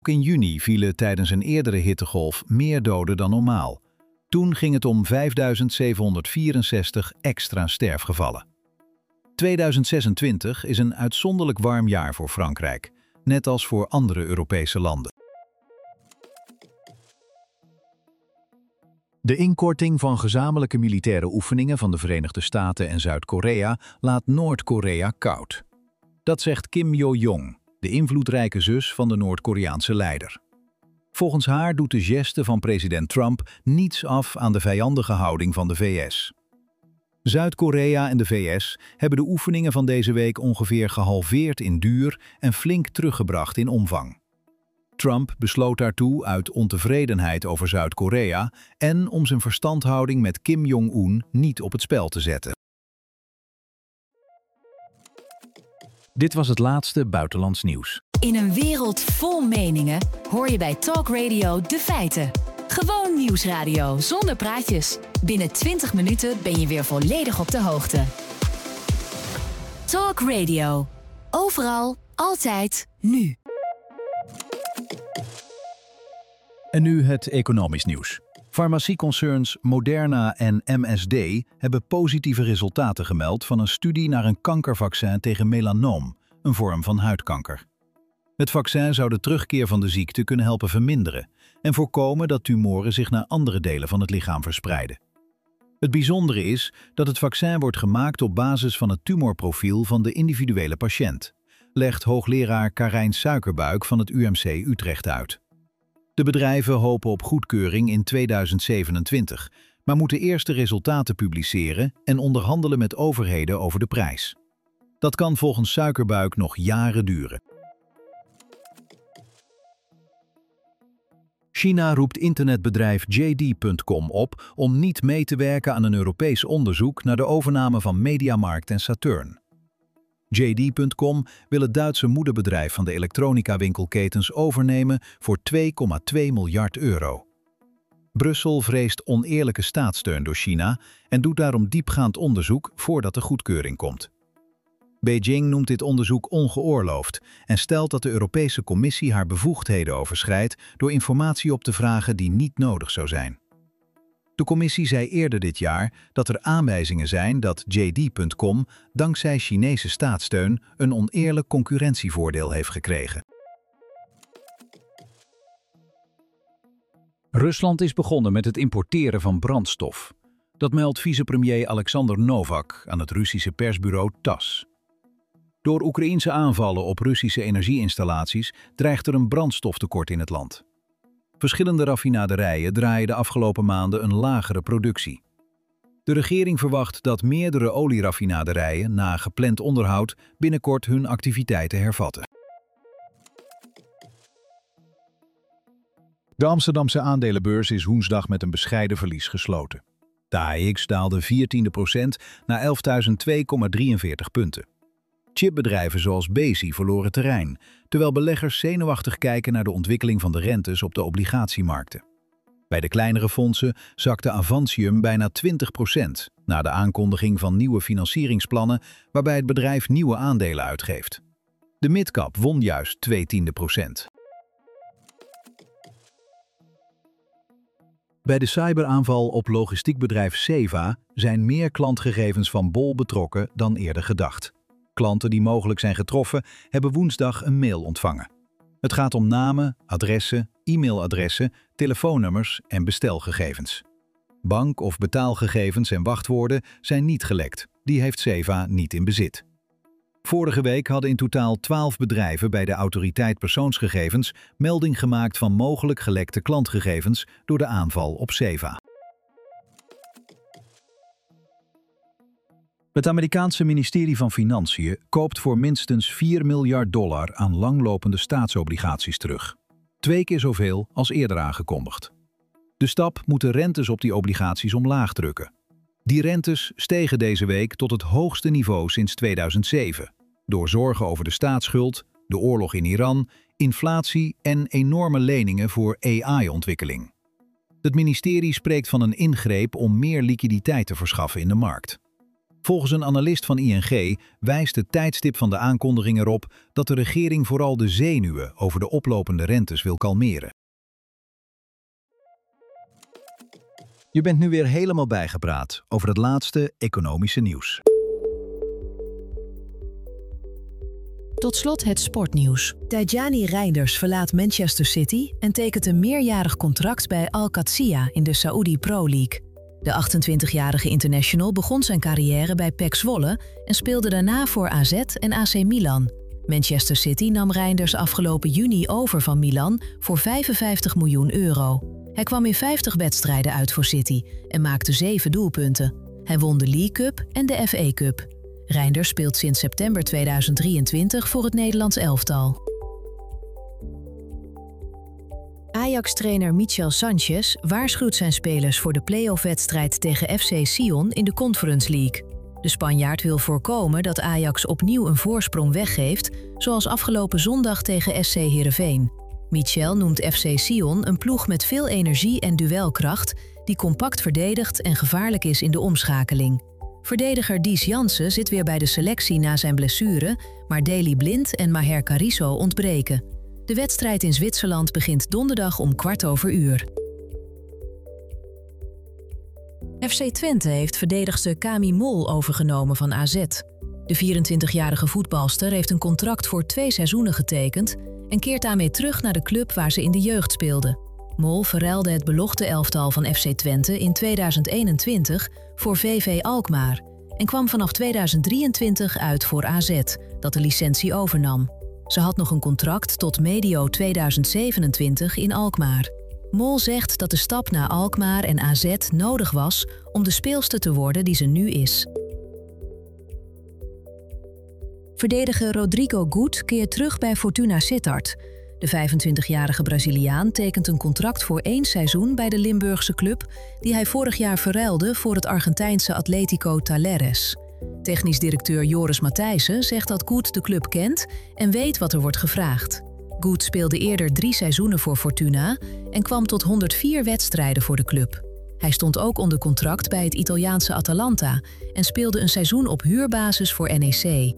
Ook in juni vielen tijdens een eerdere hittegolf meer doden dan normaal. Toen ging het om 5.764 extra sterfgevallen. 2026 is een uitzonderlijk warm jaar voor Frankrijk, net als voor andere Europese landen. De inkorting van gezamenlijke militaire oefeningen van de Verenigde Staten en Zuid-Korea laat Noord-Korea koud. Dat zegt Kim Yo-jong, de invloedrijke zus van de Noord-Koreaanse leider. Volgens haar doet de geste van president Trump niets af aan de vijandige houding van de VS. Zuid-Korea en de VS hebben de oefeningen van deze week ongeveer gehalveerd in duur en flink teruggebracht in omvang. Trump besloot daartoe uit ontevredenheid over Zuid-Korea en om zijn verstandhouding met Kim Jong-un niet op het spel te zetten. Dit was het laatste buitenlands nieuws. In een wereld vol meningen hoor je bij Talk Radio de feiten. Gewoon nieuwsradio zonder praatjes. Binnen 20 minuten ben je weer volledig op de hoogte. Talk Radio. Overal, altijd, nu. En nu het economisch nieuws. Farmacieconcerns Moderna en MSD hebben positieve resultaten gemeld van een studie naar een kankervaccin tegen melanoom, een vorm van huidkanker. Het vaccin zou de terugkeer van de ziekte kunnen helpen verminderen en voorkomen dat tumoren zich naar andere delen van het lichaam verspreiden. Het bijzondere is dat het vaccin wordt gemaakt op basis van het tumorprofiel van de individuele patiënt, legt hoogleraar Karijn Suikerbuik van het UMC Utrecht uit. De bedrijven hopen op goedkeuring in 2027, maar moeten eerst de resultaten publiceren en onderhandelen met overheden over de prijs. Dat kan volgens Suikerbuik nog jaren duren. China roept internetbedrijf JD.com op om niet mee te werken aan een Europees onderzoek naar de overname van Mediamarkt en Saturn. JD.com wil het Duitse moederbedrijf van de elektronica-winkelketens overnemen voor €2,2 miljard. Brussel vreest oneerlijke staatssteun door China en doet daarom diepgaand onderzoek voordat de goedkeuring komt. Beijing noemt dit onderzoek ongeoorloofd en stelt dat de Europese Commissie haar bevoegdheden overschrijdt door informatie op te vragen die niet nodig zou zijn. De commissie zei eerder dit jaar dat er aanwijzingen zijn dat JD.com dankzij Chinese staatssteun een oneerlijk concurrentievoordeel heeft gekregen. Rusland is begonnen met het importeren van brandstof. Dat meldt vicepremier Alexander Novak aan het Russische persbureau TASS. Door Oekraïense aanvallen op Russische energieinstallaties dreigt er een brandstoftekort in het land. Verschillende raffinaderijen draaien de afgelopen maanden een lagere productie. De regering verwacht dat meerdere olieraffinaderijen na gepland onderhoud binnenkort hun activiteiten hervatten. De Amsterdamse aandelenbeurs is woensdag met een bescheiden verlies gesloten. De AEX daalde 0,14% naar 11.002,43 punten. Chipbedrijven zoals Besi verloren terrein, terwijl beleggers zenuwachtig kijken naar de ontwikkeling van de rentes op de obligatiemarkten. Bij de kleinere fondsen zakte Avantium bijna 20% na de aankondiging van nieuwe financieringsplannen waarbij het bedrijf nieuwe aandelen uitgeeft. De midcap won juist 0,2%. Bij de cyberaanval op logistiekbedrijf Ceva zijn meer klantgegevens van Bol betrokken dan eerder gedacht. Klanten die mogelijk zijn getroffen hebben woensdag een mail ontvangen. Het gaat om namen, adressen, e-mailadressen, telefoonnummers en bestelgegevens. Bank- of betaalgegevens en wachtwoorden zijn niet gelekt. Die heeft Ceva niet in bezit. Vorige week hadden in totaal 12 bedrijven bij de Autoriteit Persoonsgegevens melding gemaakt van mogelijk gelekte klantgegevens door de aanval op Ceva. Het Amerikaanse ministerie van Financiën koopt voor minstens $4 miljard aan langlopende staatsobligaties terug. 2 keer zoveel als eerder aangekondigd. De stap moet de rentes op die obligaties omlaag drukken. Die rentes stegen deze week tot het hoogste niveau sinds 2007, door zorgen over de staatsschuld, de oorlog in Iran, inflatie en enorme leningen voor AI-ontwikkeling. Het ministerie spreekt van een ingreep om meer liquiditeit te verschaffen in de markt. Volgens een analist van ING wijst het tijdstip van de aankondiging erop dat de regering vooral de zenuwen over de oplopende rentes wil kalmeren. Je bent nu weer helemaal bijgepraat over het laatste economische nieuws. Tot slot het sportnieuws. Tidjani Reinders verlaat Manchester City en tekent een meerjarig contract bij Al-Qadsiya in de Saudi Pro League. De 28-jarige international begon zijn carrière bij PEC Zwolle en speelde daarna voor AZ en AC Milan. Manchester City nam Reinders afgelopen juni over van Milan voor €55 miljoen. Hij kwam in 50 wedstrijden uit voor City en maakte 7 doelpunten. Hij won de League Cup en de FA Cup. Reinders speelt sinds september 2023 voor het Nederlands elftal. Ajax-trainer Michel Sanchez waarschuwt zijn spelers voor de play-off-wedstrijd tegen FC Sion in de Conference League. De Spanjaard wil voorkomen dat Ajax opnieuw een voorsprong weggeeft, zoals afgelopen zondag tegen SC Heerenveen. Michel noemt FC Sion een ploeg met veel energie en duelkracht, die compact verdedigt en gevaarlijk is in de omschakeling. Verdediger Dies Jansen zit weer bij de selectie na zijn blessure, maar Daley Blind en Maher Carrizo ontbreken. De wedstrijd in Zwitserland begint donderdag om 13:15. FC Twente heeft verdedigster Kami Mol overgenomen van AZ. De 24-jarige voetbalster heeft een contract voor 2 seizoenen getekend en keert daarmee terug naar de club waar ze in de jeugd speelde. Mol verruilde het belofte elftal van FC Twente in 2021 voor VV Alkmaar en kwam vanaf 2023 uit voor AZ, dat de licentie overnam. Ze had nog een contract tot medio 2027 in Alkmaar. Mol zegt dat de stap naar Alkmaar en AZ nodig was om de speelster te worden die ze nu is. Verdediger Rodrigo Gut keert terug bij Fortuna Sittard. De 25-jarige Braziliaan tekent een contract voor 1 seizoen bij de Limburgse club, die hij vorig jaar verruilde voor het Argentijnse Atlético Talleres. Technisch directeur Joris Matthijssen zegt dat Gut de club kent en weet wat er wordt gevraagd. Gut speelde eerder 3 seizoenen voor Fortuna en kwam tot 104 wedstrijden voor de club. Hij stond ook onder contract bij het Italiaanse Atalanta en speelde een seizoen op huurbasis voor NEC.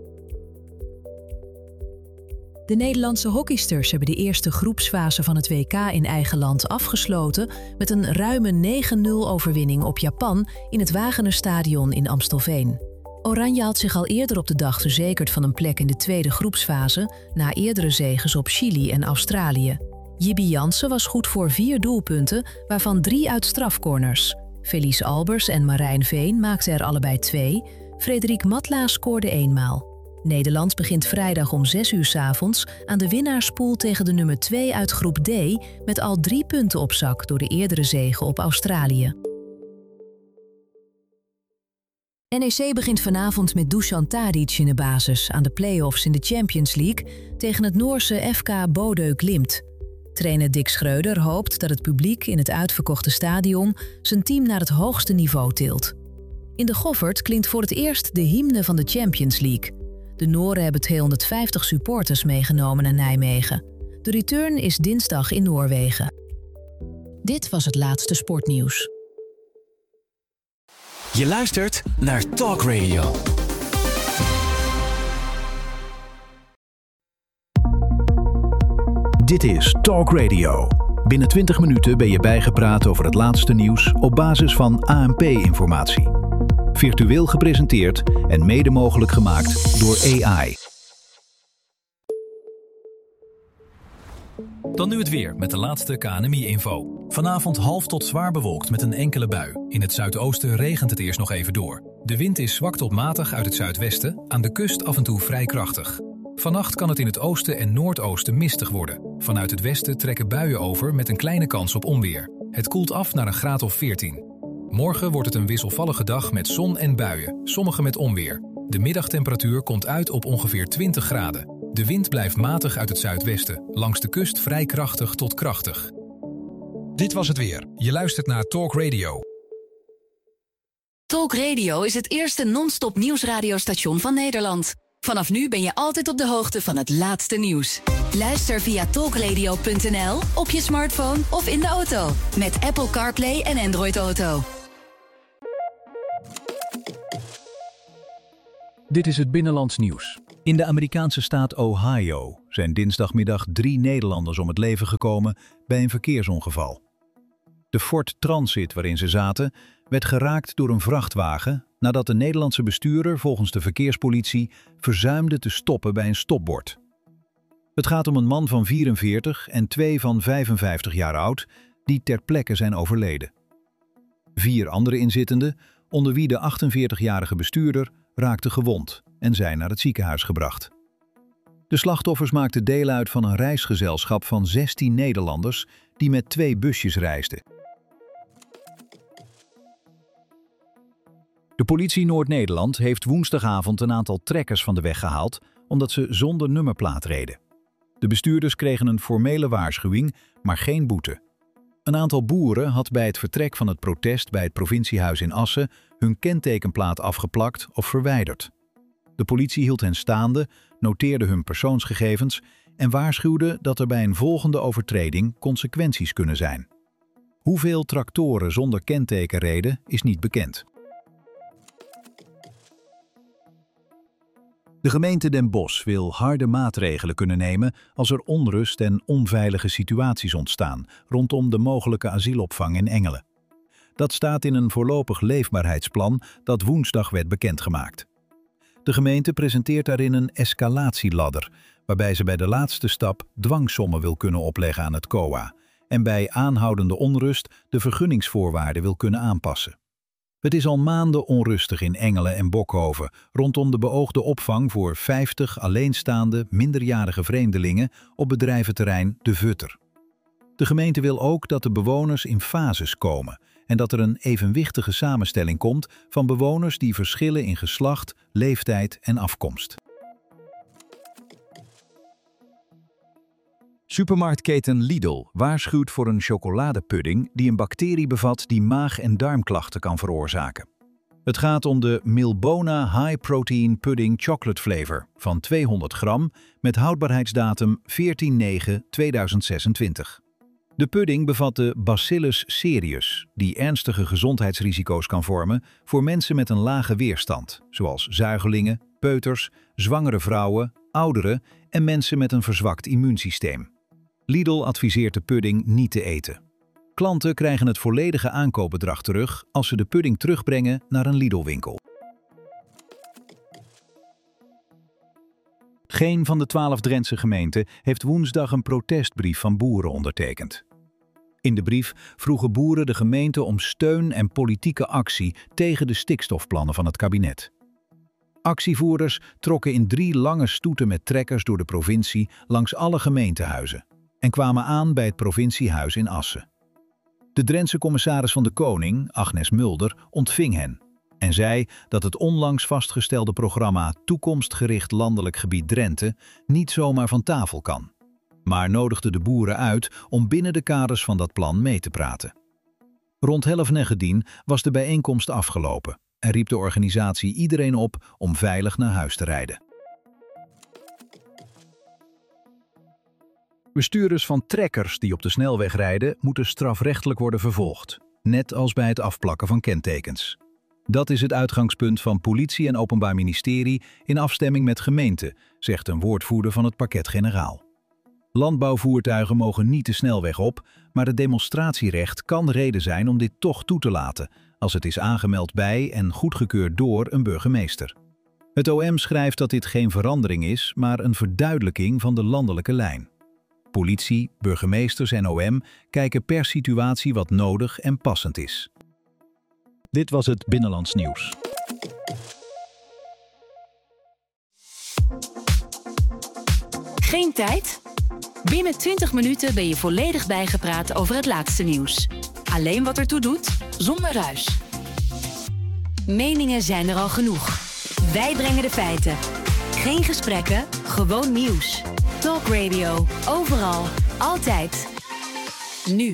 De Nederlandse hockeysters hebben de eerste groepsfase van het WK in eigen land afgesloten met een ruime 9-0 overwinning op Japan in het Wagener-stadion in Amstelveen. Oranje had zich al eerder op de dag verzekerd van een plek in de tweede groepsfase na eerdere zeges op Chili en Australië. Jibby Jansen was goed voor 4 doelpunten, waarvan 3 uit strafcorners. Felice Albers en Marijn Veen maakten er allebei 2. Frederik Matla scoorde 1 maal. Nederland begint vrijdag om 6 uur 's avonds aan de winnaarspool tegen de nummer 2 uit groep D met al 3 punten op zak door de eerdere zege op Australië. NEC begint vanavond met Dusan Tadic in de basis aan de play-offs in de Champions League tegen het Noorse FK Bodø Glimt. Trainer Dick Schreuder hoopt dat het publiek in het uitverkochte stadion zijn team naar het hoogste niveau tilt. In de Goffert klinkt voor het eerst de hymne van de Champions League. De Noren hebben 250 supporters meegenomen naar Nijmegen. De return is dinsdag in Noorwegen. Dit was het laatste sportnieuws. Je luistert naar Talk Radio. Dit is Talk Radio. Binnen 20 minuten ben je bijgepraat over het laatste nieuws op basis van ANP-informatie. Virtueel gepresenteerd en mede mogelijk gemaakt door AI. Dan nu het weer met de laatste KNMI-info. Vanavond half tot zwaar bewolkt met een enkele bui. In het zuidoosten regent het eerst nog even door. De wind is zwak tot matig uit het zuidwesten, aan de kust af en toe vrij krachtig. Vannacht kan het in het oosten en noordoosten mistig worden. Vanuit het westen trekken buien over met een kleine kans op onweer. Het koelt af naar een graad of 14. Morgen wordt het een wisselvallige dag met zon en buien, sommige met onweer. De middagtemperatuur komt uit op ongeveer 20 graden. De wind blijft matig uit het zuidwesten, langs de kust vrij krachtig tot krachtig. Dit was het weer. Je luistert naar Talk Radio. Talk Radio is het eerste non-stop nieuwsradiostation van Nederland. Vanaf nu ben je altijd op de hoogte van het laatste nieuws. Luister via talkradio.nl, op je smartphone of in de auto. Met Apple CarPlay en Android Auto. Dit is het Binnenlands Nieuws. In de Amerikaanse staat Ohio zijn dinsdagmiddag 3 Nederlanders om het leven gekomen bij een verkeersongeval. De Ford Transit waarin ze zaten werd geraakt door een vrachtwagen nadat de Nederlandse bestuurder volgens de verkeerspolitie verzuimde te stoppen bij een stopbord. Het gaat om een man van 44 en 2 van 55 jaar oud die ter plekke zijn overleden. 4 andere inzittenden, onder wie de 48-jarige bestuurder, raakten gewond en zijn naar het ziekenhuis gebracht. De slachtoffers maakten deel uit van een reisgezelschap van 16 Nederlanders die met 2 busjes reisden. De politie Noord-Nederland heeft woensdagavond een aantal trekkers van de weg gehaald omdat ze zonder nummerplaat reden. De bestuurders kregen een formele waarschuwing, maar geen boete. Een aantal boeren had bij het vertrek van het protest bij het provinciehuis in Assen hun kentekenplaat afgeplakt of verwijderd. De politie hield hen staande, noteerde hun persoonsgegevens en waarschuwde dat er bij een volgende overtreding consequenties kunnen zijn. Hoeveel tractoren zonder kenteken reden is niet bekend. De gemeente Den Bosch wil harde maatregelen kunnen nemen als er onrust en onveilige situaties ontstaan rondom de mogelijke asielopvang in Engelen. Dat staat in een voorlopig leefbaarheidsplan dat woensdag werd bekendgemaakt. De gemeente presenteert daarin een escalatieladder, waarbij ze bij de laatste stap dwangsommen wil kunnen opleggen aan het COA en bij aanhoudende onrust de vergunningsvoorwaarden wil kunnen aanpassen. Het is al maanden onrustig in Engelen en Bokhoven rondom de beoogde opvang voor 50 alleenstaande, minderjarige vreemdelingen op bedrijventerrein De Vutter. De gemeente wil ook dat de bewoners in fases komen en dat er een evenwichtige samenstelling komt van bewoners die verschillen in geslacht, leeftijd en afkomst. Supermarktketen Lidl waarschuwt voor een chocoladepudding die een bacterie bevat die maag- en darmklachten kan veroorzaken. Het gaat om de Milbona High Protein Pudding Chocolate Flavor van 200 gram met houdbaarheidsdatum 14/9/2026. De pudding bevat de Bacillus cereus, die ernstige gezondheidsrisico's kan vormen voor mensen met een lage weerstand, zoals zuigelingen, peuters, zwangere vrouwen, ouderen en mensen met een verzwakt immuunsysteem. Lidl adviseert de pudding niet te eten. Klanten krijgen het volledige aankoopbedrag terug als ze de pudding terugbrengen naar een Lidl-winkel. Geen van de 12 Drentse gemeenten heeft woensdag een protestbrief van boeren ondertekend. In de brief vroegen boeren de gemeente om steun en politieke actie tegen de stikstofplannen van het kabinet. Actievoerders trokken in 3 lange stoeten met trekkers door de provincie langs alle gemeentehuizen en kwamen aan bij het provinciehuis in Assen. De Drentse commissaris van de Koning, Agnes Mulder, ontving hen en zei dat het onlangs vastgestelde programma Toekomstgericht Landelijk Gebied Drenthe niet zomaar van tafel kan, maar nodigde de boeren uit om binnen de kaders van dat plan mee te praten. Rond 11:09 was de bijeenkomst afgelopen en riep de organisatie iedereen op om veilig naar huis te rijden. Bestuurders van trekkers die op de snelweg rijden moeten strafrechtelijk worden vervolgd, net als bij het afplakken van kentekens. Dat is het uitgangspunt van politie en openbaar ministerie in afstemming met gemeenten, zegt een woordvoerder van het parquet-generaal. Landbouwvoertuigen mogen niet de snelweg op, maar het demonstratierecht kan reden zijn om dit toch toe te laten, als het is aangemeld bij en goedgekeurd door een burgemeester. Het OM schrijft dat dit geen verandering is, maar een verduidelijking van de landelijke lijn. Politie, burgemeesters en OM kijken per situatie wat nodig en passend is. Dit was het Binnenlands Nieuws. Geen tijd? Binnen 20 minuten ben je volledig bijgepraat over het laatste nieuws. Alleen wat ertoe doet, zonder ruis. Meningen zijn er al genoeg. Wij brengen de feiten. Geen gesprekken, gewoon nieuws. Talk Radio, overal, altijd. Nu.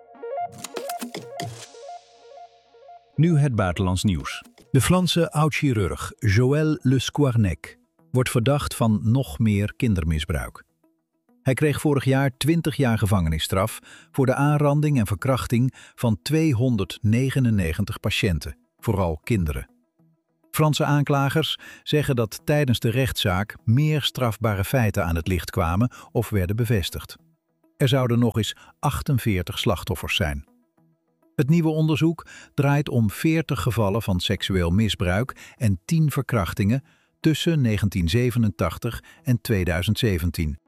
Nu het buitenlands nieuws. De Franse oud-chirurg Joël Le Squarnec wordt verdacht van nog meer kindermisbruik. Hij kreeg vorig jaar 20 jaar gevangenisstraf voor de aanranding en verkrachting van 299 patiënten, vooral kinderen. Franse aanklagers zeggen dat tijdens de rechtszaak meer strafbare feiten aan het licht kwamen of werden bevestigd. Er zouden nog eens 48 slachtoffers zijn. Het nieuwe onderzoek draait om 40 gevallen van seksueel misbruik en 10 verkrachtingen tussen 1987 en 2017.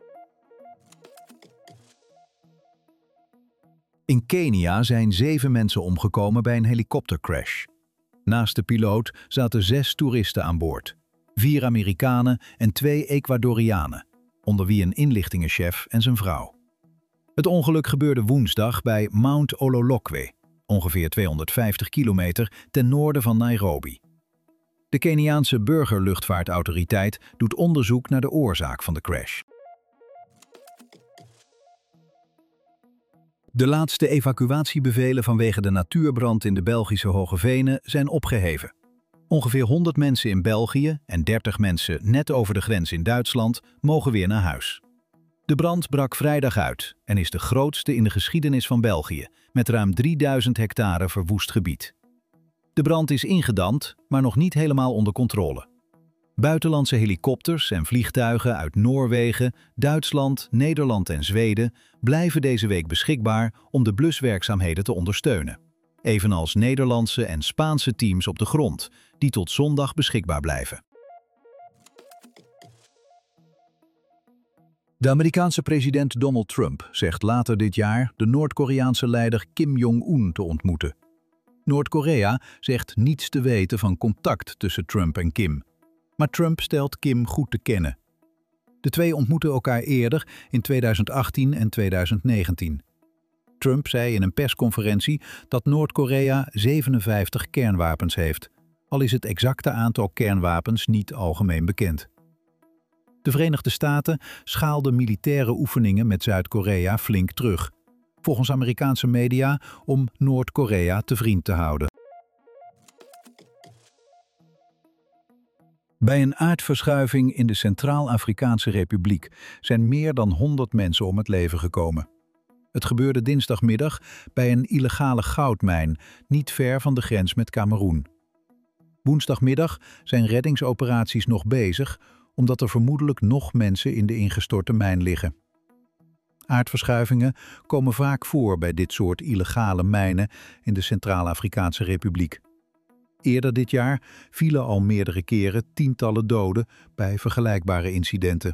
In Kenia zijn 7 mensen omgekomen bij een helikoptercrash. Naast de piloot zaten 6 toeristen aan boord. 4 Amerikanen en 2 Ecuadorianen, onder wie een inlichtingenchef en zijn vrouw. Het ongeluk gebeurde woensdag bij Mount Ololokwe, ongeveer 250 kilometer ten noorden van Nairobi. De Keniaanse burgerluchtvaartautoriteit doet onderzoek naar de oorzaak van de crash. De laatste evacuatiebevelen vanwege de natuurbrand in de Belgische Hoge Venen zijn opgeheven. Ongeveer 100 mensen in België en 30 mensen net over de grens in Duitsland mogen weer naar huis. De brand brak vrijdag uit en is de grootste in de geschiedenis van België, met ruim 3000 hectare verwoest gebied. De brand is ingedamd, maar nog niet helemaal onder controle. Buitenlandse helikopters en vliegtuigen uit Noorwegen, Duitsland, Nederland en Zweden blijven deze week beschikbaar om de bluswerkzaamheden te ondersteunen. Evenals Nederlandse en Spaanse teams op de grond, die tot zondag beschikbaar blijven. De Amerikaanse president Donald Trump zegt later dit jaar de Noord-Koreaanse leider Kim Jong-un te ontmoeten. Noord-Korea zegt niets te weten van contact tussen Trump en Kim. Maar Trump stelt Kim goed te kennen. De twee ontmoetten elkaar eerder in 2018 en 2019. Trump zei in een persconferentie dat Noord-Korea 57 kernwapens heeft, al is het exacte aantal kernwapens niet algemeen bekend. De Verenigde Staten schaalden militaire oefeningen met Zuid-Korea flink terug, volgens Amerikaanse media om Noord-Korea te vriend te houden. Bij een aardverschuiving in de Centraal-Afrikaanse Republiek zijn meer dan 100 mensen om het leven gekomen. Het gebeurde dinsdagmiddag bij een illegale goudmijn, niet ver van de grens met Kameroen. Woensdagmiddag zijn reddingsoperaties nog bezig, omdat er vermoedelijk nog mensen in de ingestorte mijn liggen. Aardverschuivingen komen vaak voor bij dit soort illegale mijnen in de Centraal-Afrikaanse Republiek. Eerder dit jaar vielen al meerdere keren tientallen doden bij vergelijkbare incidenten.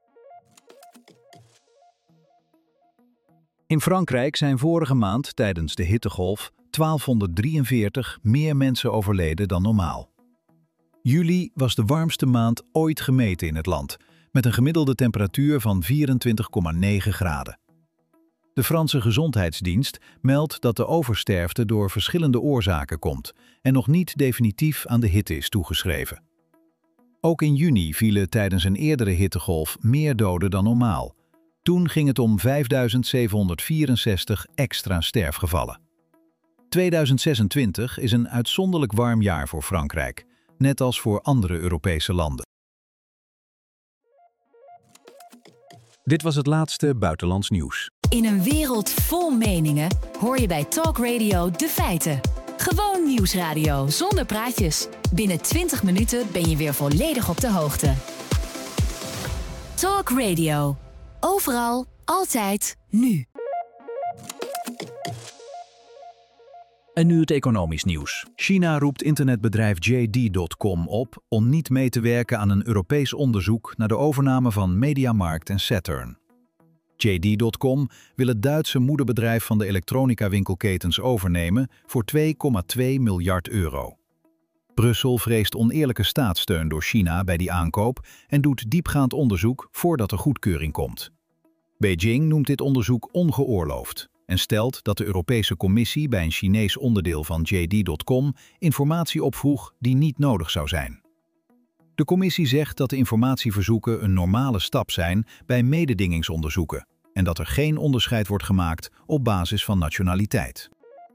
In Frankrijk zijn vorige maand tijdens de hittegolf 1243 meer mensen overleden dan normaal. Juli was de warmste maand ooit gemeten in het land, met een gemiddelde temperatuur van 24,9 graden. De Franse Gezondheidsdienst meldt dat de oversterfte door verschillende oorzaken komt en nog niet definitief aan de hitte is toegeschreven. Ook in juni vielen tijdens een eerdere hittegolf meer doden dan normaal. Toen ging het om 5.764 extra sterfgevallen. 2026 is een uitzonderlijk warm jaar voor Frankrijk, net als voor andere Europese landen. Dit was het laatste buitenlands nieuws. In een wereld vol meningen hoor je bij Talk Radio de feiten. Gewoon nieuwsradio zonder praatjes. Binnen 20 minuten ben je weer volledig op de hoogte. Talk Radio. Overal, altijd, nu. En nu het economisch nieuws. China roept internetbedrijf JD.com op om niet mee te werken aan een Europees onderzoek naar de overname van Mediamarkt en Saturn. JD.com wil het Duitse moederbedrijf van de elektronica-winkelketens overnemen voor €2,2 miljard. Brussel vreest oneerlijke staatssteun door China bij die aankoop en doet diepgaand onderzoek voordat er goedkeuring komt. Beijing noemt dit onderzoek ongeoorloofd en stelt dat de Europese Commissie bij een Chinees onderdeel van JD.com informatie opvroeg die niet nodig zou zijn. De commissie zegt dat de informatieverzoeken een normale stap zijn bij mededingingsonderzoeken en dat er geen onderscheid wordt gemaakt op basis van nationaliteit.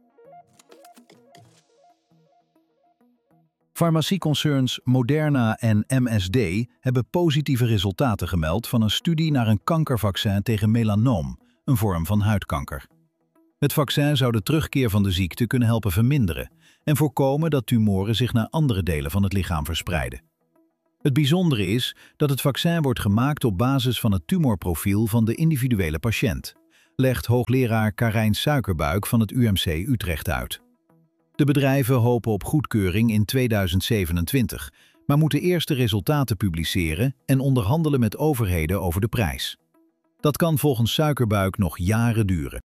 Farmacieconcerns Moderna en MSD hebben positieve resultaten gemeld van een studie naar een kankervaccin tegen melanoom, een vorm van huidkanker. Het vaccin zou de terugkeer van de ziekte kunnen helpen verminderen en voorkomen dat tumoren zich naar andere delen van het lichaam verspreiden. Het bijzondere is dat het vaccin wordt gemaakt op basis van het tumorprofiel van de individuele patiënt, legt hoogleraar Karijn Suikerbuik van het UMC Utrecht uit. De bedrijven hopen op goedkeuring in 2027, maar moeten eerst de resultaten publiceren en onderhandelen met overheden over de prijs. Dat kan volgens Suikerbuik nog jaren duren.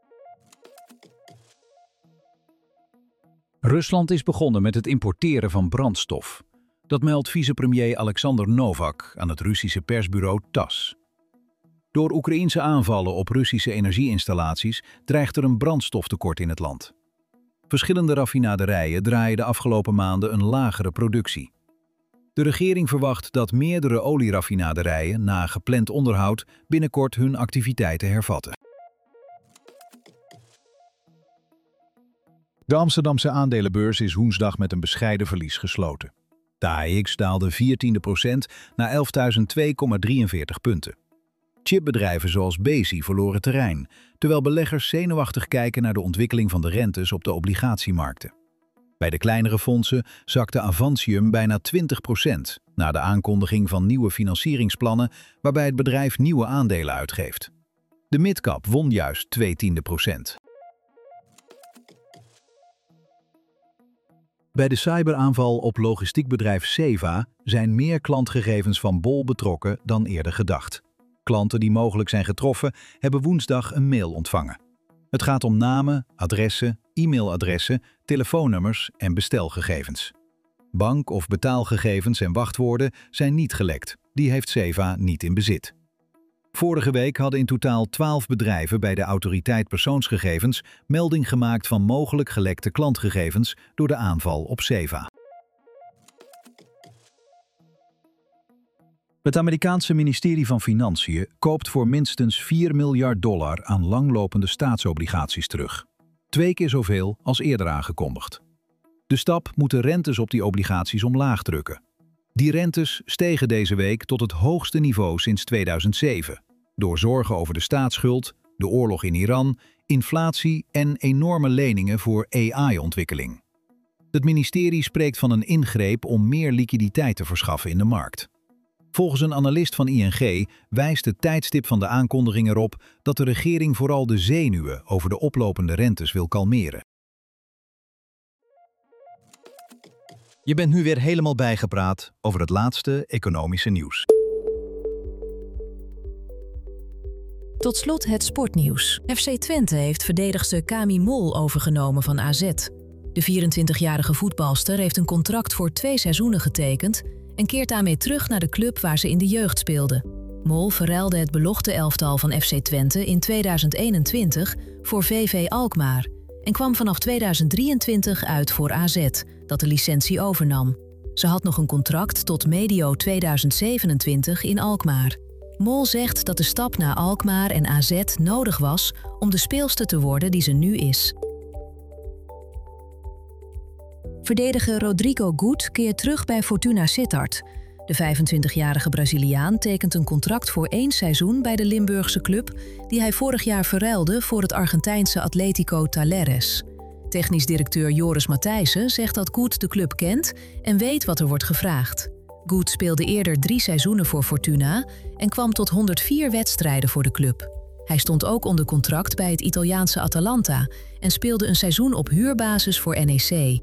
Rusland is begonnen met het importeren van brandstof. Dat meldt vicepremier Alexander Novak aan het Russische persbureau TASS. Door Oekraïense aanvallen op Russische energieinstallaties dreigt er een brandstoftekort in het land. Verschillende raffinaderijen draaien de afgelopen maanden een lagere productie. De regering verwacht dat meerdere olieraffinaderijen na gepland onderhoud binnenkort hun activiteiten hervatten. De Amsterdamse aandelenbeurs is woensdag met een bescheiden verlies gesloten. De AEX daalde 0,14% naar 11.002,43 punten. Chipbedrijven zoals Besi verloren terrein, terwijl beleggers zenuwachtig kijken naar de ontwikkeling van de rentes op de obligatiemarkten. Bij de kleinere fondsen zakte Avantium bijna 20% na de aankondiging van nieuwe financieringsplannen waarbij het bedrijf nieuwe aandelen uitgeeft. De midcap won juist 0,2%. Bij de cyberaanval op logistiekbedrijf Seva zijn meer klantgegevens van Bol betrokken dan eerder gedacht. Klanten die mogelijk zijn getroffen hebben woensdag een mail ontvangen. Het gaat om namen, adressen, e-mailadressen, telefoonnummers en bestelgegevens. Bank- of betaalgegevens en wachtwoorden zijn niet gelekt. Die heeft Seva niet in bezit. Vorige week hadden in totaal 12 bedrijven bij de Autoriteit Persoonsgegevens melding gemaakt van mogelijk gelekte klantgegevens door de aanval op Seva. Het Amerikaanse ministerie van Financiën koopt voor minstens $4 miljard aan langlopende staatsobligaties terug. 2 keer zoveel als eerder aangekondigd. De stap moet de rentes op die obligaties omlaag drukken. Die rentes stegen deze week tot het hoogste niveau sinds 2007, door zorgen over de staatsschuld, de oorlog in Iran, inflatie en enorme leningen voor AI-ontwikkeling. Het ministerie spreekt van een ingreep om meer liquiditeit te verschaffen in de markt. Volgens een analist van ING wijst het tijdstip van de aankondiging erop dat de regering vooral de zenuwen over de oplopende rentes wil kalmeren. Je bent nu weer helemaal bijgepraat over het laatste economische nieuws. Tot slot het sportnieuws. FC Twente heeft verdedigster Kami Mol overgenomen van AZ. De 24-jarige voetbalster heeft een contract voor 2 seizoenen getekend en keert daarmee terug naar de club waar ze in de jeugd speelde. Mol verruilde het belofte elftal van FC Twente in 2021 voor VV Alkmaar en kwam vanaf 2023 uit voor AZ, dat de licentie overnam. Ze had nog een contract tot medio 2027 in Alkmaar. Mol zegt dat de stap naar Alkmaar en AZ nodig was om de speelster te worden die ze nu is. Verdediger Rodrigo Gut keert terug bij Fortuna Sittard. De 25-jarige Braziliaan tekent een contract voor 1 seizoen bij de Limburgse club die hij vorig jaar verruilde voor het Argentijnse Atlético Talleres. Technisch directeur Joris Matthijssen zegt dat Gut de club kent en weet wat er wordt gevraagd. Gut speelde eerder 3 seizoenen voor Fortuna en kwam tot 104 wedstrijden voor de club. Hij stond ook onder contract bij het Italiaanse Atalanta en speelde een seizoen op huurbasis voor NEC.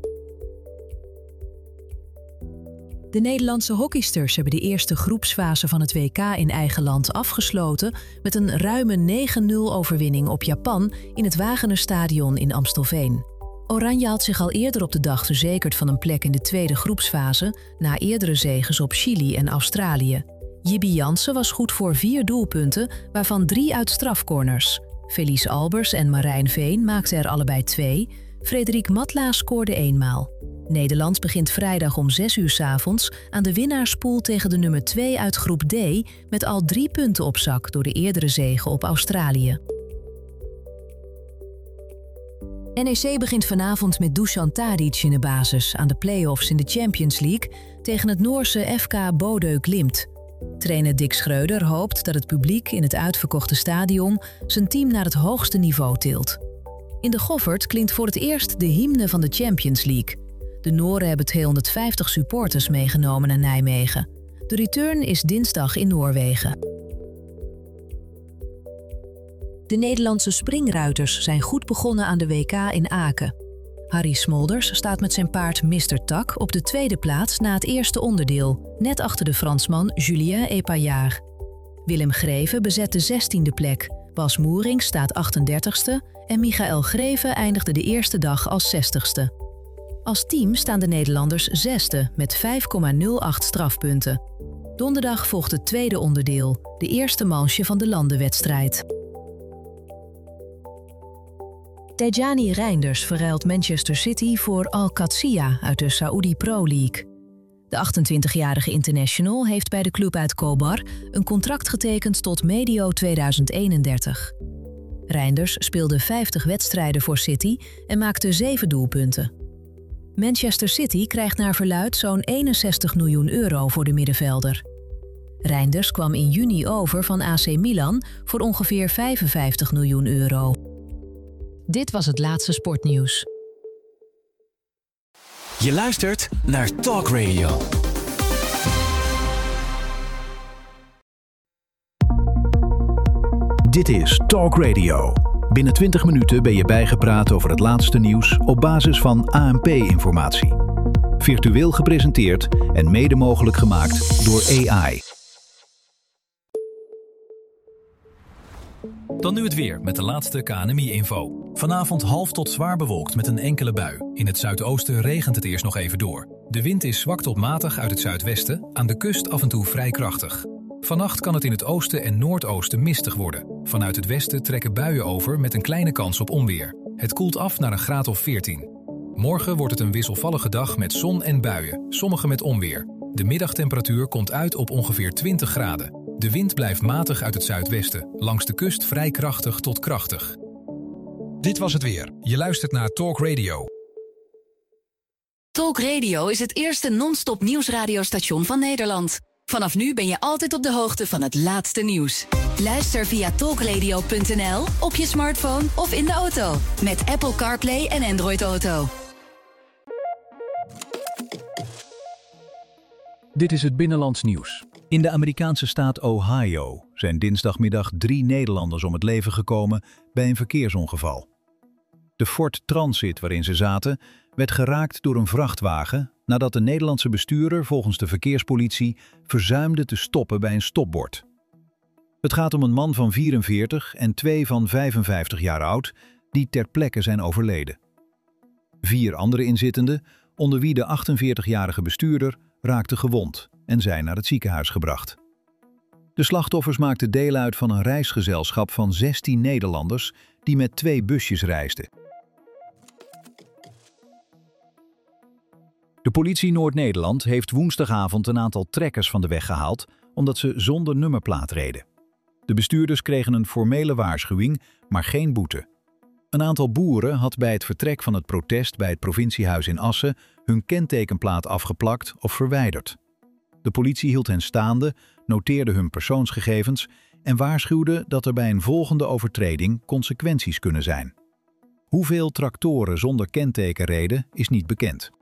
De Nederlandse hockeysters hebben de eerste groepsfase van het WK in eigen land afgesloten met een ruime 9-0 overwinning op Japan in het Wagener-stadion in Amstelveen. Oranje had zich al eerder op de dag verzekerd van een plek in de tweede groepsfase na eerdere zeges op Chili en Australië. Jibby Jansen was goed voor 4 doelpunten, waarvan 3 uit strafcorners. Felice Albers en Marijn Veen maakten er allebei 2. Frederik Matla scoorde 1 maal. Nederland begint vrijdag om 6 uur 's avonds aan de winnaarspool tegen de nummer 2 uit groep D met al 3 punten op zak door de eerdere zege op Australië. NEC begint vanavond met Dusan Tadic in de basis aan de play-offs in de Champions League tegen het Noorse FK Bodø Glimt. Trainer Dick Schreuder hoopt dat het publiek in het uitverkochte stadion zijn team naar het hoogste niveau tilt. In de Goffert klinkt voor het eerst de hymne van de Champions League. De Noren hebben 250 supporters meegenomen naar Nijmegen. De return is dinsdag in Noorwegen. De Nederlandse springruiters zijn goed begonnen aan de WK in Aken. Harry Smolders staat met zijn paard Mr. Tak op de tweede plaats na het eerste onderdeel, net achter de Fransman Julien Epaillard. Willem Greven bezet de 16e plek, Bas Moering staat 38ste en Michael Greven eindigde de eerste dag als 60ste. Als team staan de Nederlanders 6e met 5,08 strafpunten. Donderdag volgt het tweede onderdeel, de eerste manche van de landenwedstrijd. Tijjani Reinders verruilt Manchester City voor Al-Qadsiya uit de Saudi Pro League. De 28-jarige international heeft bij de club uit Khobar een contract getekend tot medio 2031. Reinders speelde 50 wedstrijden voor City en maakte 7 doelpunten. Manchester City krijgt naar verluidt zo'n 61 miljoen euro voor de middenvelder. Reinders kwam in juni over van AC Milan voor ongeveer 55 miljoen euro. Dit was het laatste sportnieuws. Je luistert naar Talk Radio. Dit is Talk Radio. Binnen 20 minuten ben je bijgepraat over het laatste nieuws op basis van ANP-informatie. Virtueel gepresenteerd en mede mogelijk gemaakt door AI. Dan nu het weer met de laatste KNMI-info. Vanavond half tot zwaar bewolkt met een enkele bui. In het zuidoosten regent het eerst nog even door. De wind is zwak tot matig uit het zuidwesten, aan de kust af en toe vrij krachtig. Vannacht kan het in het oosten en noordoosten mistig worden. Vanuit het westen trekken buien over met een kleine kans op onweer. Het koelt af naar een graad of 14. Morgen wordt het een wisselvallige dag met zon en buien, sommige met onweer. De middagtemperatuur komt uit op ongeveer 20 graden. De wind blijft matig uit het zuidwesten, langs de kust vrij krachtig tot krachtig. Dit was het weer. Je luistert naar Talk Radio. Talk Radio is het eerste non-stop nieuwsradiostation van Nederland. Vanaf nu ben je altijd op de hoogte van het laatste nieuws. Luister via talkradio.nl, op je smartphone of in de auto. Met Apple CarPlay en Android Auto. Dit is het binnenlands nieuws. In de Amerikaanse staat Ohio zijn dinsdagmiddag 3 Nederlanders om het leven gekomen bij een verkeersongeval. De Ford Transit waarin ze zaten werd geraakt door een vrachtwagen nadat de Nederlandse bestuurder volgens de verkeerspolitie verzuimde te stoppen bij een stopbord. Het gaat om een man van 44 en 2 van 55 jaar oud die ter plekke zijn overleden. 4 andere inzittenden, onder wie de 48-jarige bestuurder, raakten gewond en zijn naar het ziekenhuis gebracht. De slachtoffers maakten deel uit van een reisgezelschap van 16 Nederlanders die met 2 busjes reisden. De politie Noord-Nederland heeft woensdagavond een aantal trekkers van de weg gehaald omdat ze zonder nummerplaat reden. De bestuurders kregen een formele waarschuwing, maar geen boete. Een aantal boeren had bij het vertrek van het protest bij het provinciehuis in Assen hun kentekenplaat afgeplakt of verwijderd. De politie hield hen staande, noteerde hun persoonsgegevens en waarschuwde dat er bij een volgende overtreding consequenties kunnen zijn. Hoeveel tractoren zonder kenteken reden is niet bekend.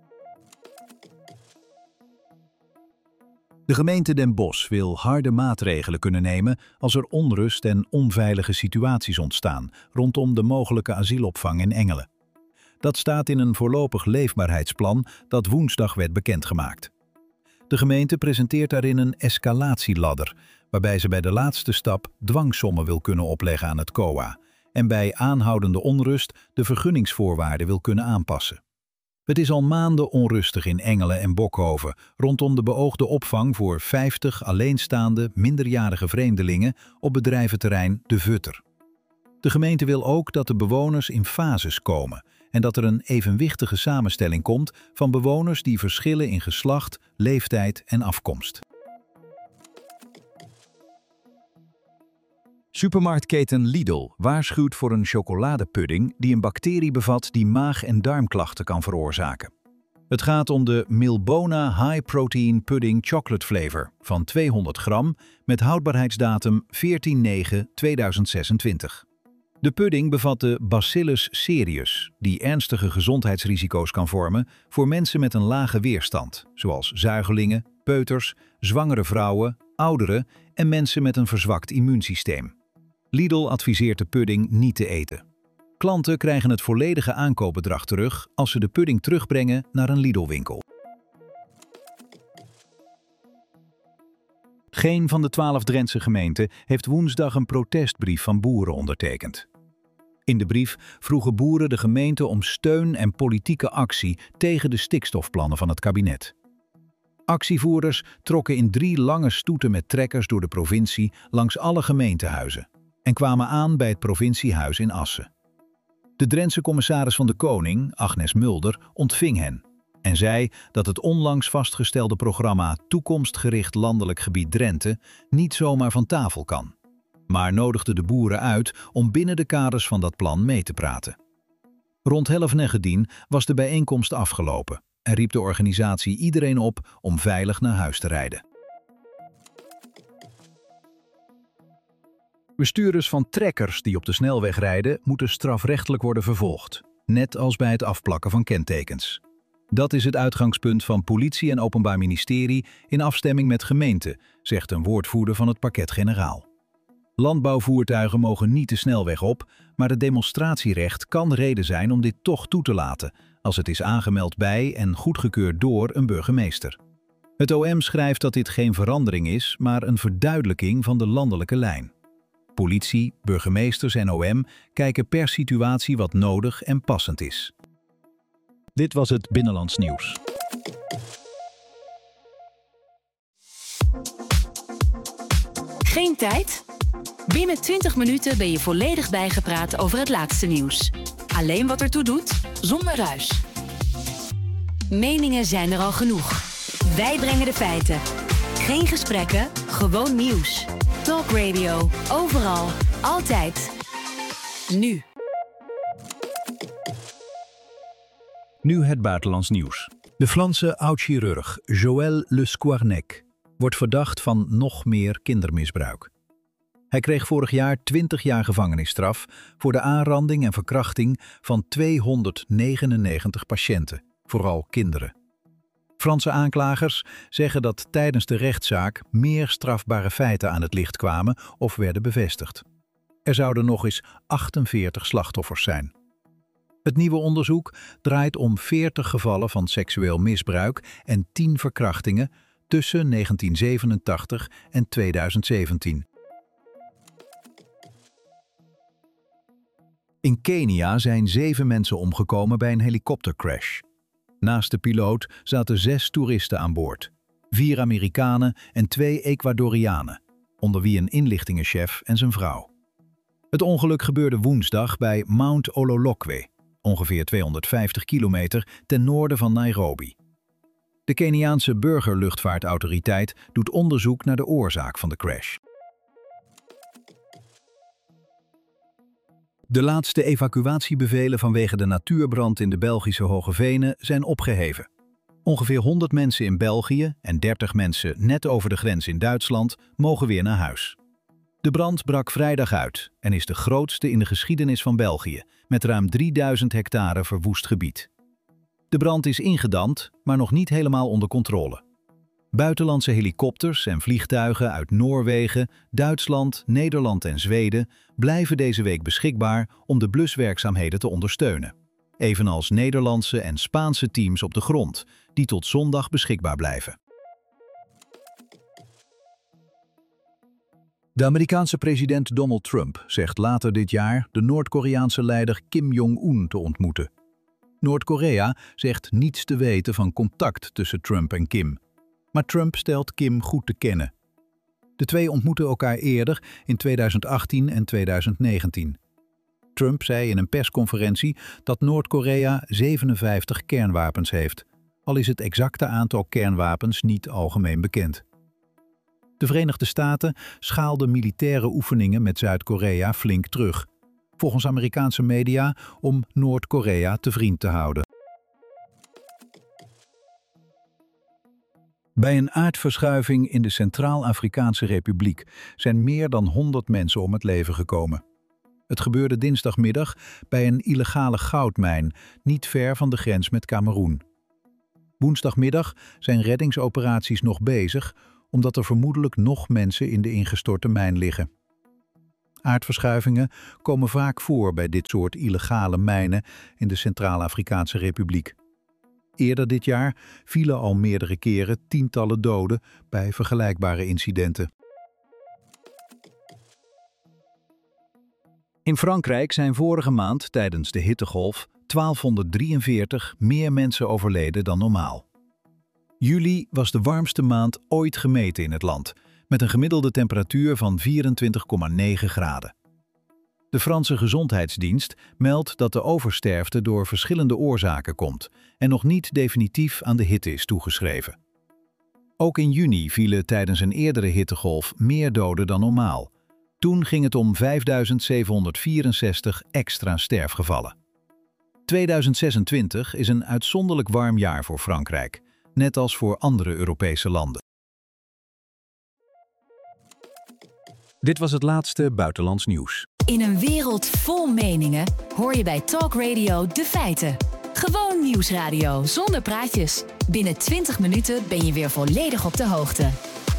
De gemeente Den Bosch wil harde maatregelen kunnen nemen als er onrust en onveilige situaties ontstaan rondom de mogelijke asielopvang in Engelen. Dat staat in een voorlopig leefbaarheidsplan dat woensdag werd bekendgemaakt. De gemeente presenteert daarin een escalatieladder, waarbij ze bij de laatste stap dwangsommen wil kunnen opleggen aan het COA en bij aanhoudende onrust de vergunningsvoorwaarden wil kunnen aanpassen. Het is al maanden onrustig in Engelen en Bokhoven rondom de beoogde opvang voor 50 alleenstaande minderjarige vreemdelingen op bedrijventerrein De Vutter. De gemeente wil ook dat de bewoners in fases komen en dat er een evenwichtige samenstelling komt van bewoners die verschillen in geslacht, leeftijd en afkomst. Supermarktketen Lidl waarschuwt voor een chocoladepudding die een bacterie bevat die maag- en darmklachten kan veroorzaken. Het gaat om de Milbona High Protein Pudding Chocolate Flavor van 200 gram met houdbaarheidsdatum 14/9/2026. De pudding bevat de Bacillus cereus, die ernstige gezondheidsrisico's kan vormen voor mensen met een lage weerstand, zoals zuigelingen, peuters, zwangere vrouwen, ouderen en mensen met een verzwakt immuunsysteem. Lidl adviseert de pudding niet te eten. Klanten krijgen het volledige aankoopbedrag terug als ze de pudding terugbrengen naar een Lidl-winkel. Geen van de 12 Drentse gemeenten heeft woensdag een protestbrief van boeren ondertekend. In de brief vroegen boeren de gemeente om steun en politieke actie tegen de stikstofplannen van het kabinet. Actievoerders trokken in 3 lange stoeten met trekkers door de provincie langs alle gemeentehuizen en kwamen aan bij het provinciehuis in Assen. De Drentse commissaris van de Koning, Agnes Mulder, ontving hen en zei dat het onlangs vastgestelde programma Toekomstgericht Landelijk Gebied Drenthe niet zomaar van tafel kan, maar nodigde de boeren uit om binnen de kaders van dat plan mee te praten. Rond 11:09 was de bijeenkomst afgelopen en riep de organisatie iedereen op om veilig naar huis te rijden. Bestuurders van trekkers die op de snelweg rijden moeten strafrechtelijk worden vervolgd, net als bij het afplakken van kentekens. Dat is het uitgangspunt van politie en openbaar ministerie in afstemming met gemeenten, zegt een woordvoerder van het parquet-generaal. Landbouwvoertuigen mogen niet de snelweg op, maar het demonstratierecht kan reden zijn om dit toch toe te laten, als het is aangemeld bij en goedgekeurd door een burgemeester. Het OM schrijft dat dit geen verandering is, maar een verduidelijking van de landelijke lijn. Politie, burgemeesters en OM kijken per situatie wat nodig en passend is. Dit was het Binnenlands Nieuws. Geen tijd? Binnen 20 minuten ben je volledig bijgepraat over het laatste nieuws. Alleen wat ertoe doet, zonder ruis. Meningen zijn er al genoeg. Wij brengen de feiten. Geen gesprekken, gewoon nieuws. Talk Radio, overal, altijd. Nu. Nu het buitenlands nieuws. De Franse oud-chirurg Joël Le Squarnec wordt verdacht van nog meer kindermisbruik. Hij kreeg vorig jaar 20 jaar gevangenisstraf voor de aanranding en verkrachting van 299 patiënten, vooral kinderen. Franse aanklagers zeggen dat tijdens de rechtszaak meer strafbare feiten aan het licht kwamen of werden bevestigd. Er zouden nog eens 48 slachtoffers zijn. Het nieuwe onderzoek draait om 40 gevallen van seksueel misbruik en 10 verkrachtingen tussen 1987 en 2017. In Kenia zijn 7 mensen omgekomen bij een helikoptercrash. Naast de piloot zaten 6 toeristen aan boord. 4 Amerikanen en 2 Ecuadorianen, onder wie een inlichtingenchef en zijn vrouw. Het ongeluk gebeurde woensdag bij Mount Ololokwe, ongeveer 250 kilometer ten noorden van Nairobi. De Keniaanse burgerluchtvaartautoriteit doet onderzoek naar de oorzaak van de crash. De laatste evacuatiebevelen vanwege de natuurbrand in de Belgische Hoge Venen zijn opgeheven. Ongeveer 100 mensen in België en 30 mensen net over de grens in Duitsland mogen weer naar huis. De brand brak vrijdag uit en is de grootste in de geschiedenis van België, met ruim 3000 hectare verwoest gebied. De brand is ingedamd, maar nog niet helemaal onder controle. Buitenlandse helikopters en vliegtuigen uit Noorwegen, Duitsland, Nederland en Zweden blijven deze week beschikbaar om de bluswerkzaamheden te ondersteunen. Evenals Nederlandse en Spaanse teams op de grond, die tot zondag beschikbaar blijven. De Amerikaanse president Donald Trump zegt later dit jaar de Noord-Koreaanse leider Kim Jong-un te ontmoeten. Noord-Korea zegt niets te weten van contact tussen Trump en Kim. Maar Trump stelt Kim goed te kennen. De twee ontmoetten elkaar eerder in 2018 en 2019. Trump zei in een persconferentie dat Noord-Korea 57 kernwapens heeft, al is het exacte aantal kernwapens niet algemeen bekend. De Verenigde Staten schaalden militaire oefeningen met Zuid-Korea flink terug, volgens Amerikaanse media om Noord-Korea te vriend te houden. Bij een aardverschuiving in de Centraal-Afrikaanse Republiek zijn meer dan 100 mensen om het leven gekomen. Het gebeurde dinsdagmiddag bij een illegale goudmijn, niet ver van de grens met Kameroen. Woensdagmiddag zijn reddingsoperaties nog bezig, omdat er vermoedelijk nog mensen in de ingestorte mijn liggen. Aardverschuivingen komen vaak voor bij dit soort illegale mijnen in de Centraal-Afrikaanse Republiek. Eerder dit jaar vielen al meerdere keren tientallen doden bij vergelijkbare incidenten. In Frankrijk zijn vorige maand tijdens de hittegolf 1243 meer mensen overleden dan normaal. Juli was de warmste maand ooit gemeten in het land, met een gemiddelde temperatuur van 24,9 graden. De Franse Gezondheidsdienst meldt dat de oversterfte door verschillende oorzaken komt en nog niet definitief aan de hitte is toegeschreven. Ook in juni vielen tijdens een eerdere hittegolf meer doden dan normaal. Toen ging het om 5.764 extra sterfgevallen. 2026 is een uitzonderlijk warm jaar voor Frankrijk, net als voor andere Europese landen. Dit was het laatste buitenlands nieuws. In een wereld vol meningen hoor je bij Talk Radio de feiten. Gewoon nieuwsradio zonder praatjes. Binnen 20 minuten ben je weer volledig op de hoogte.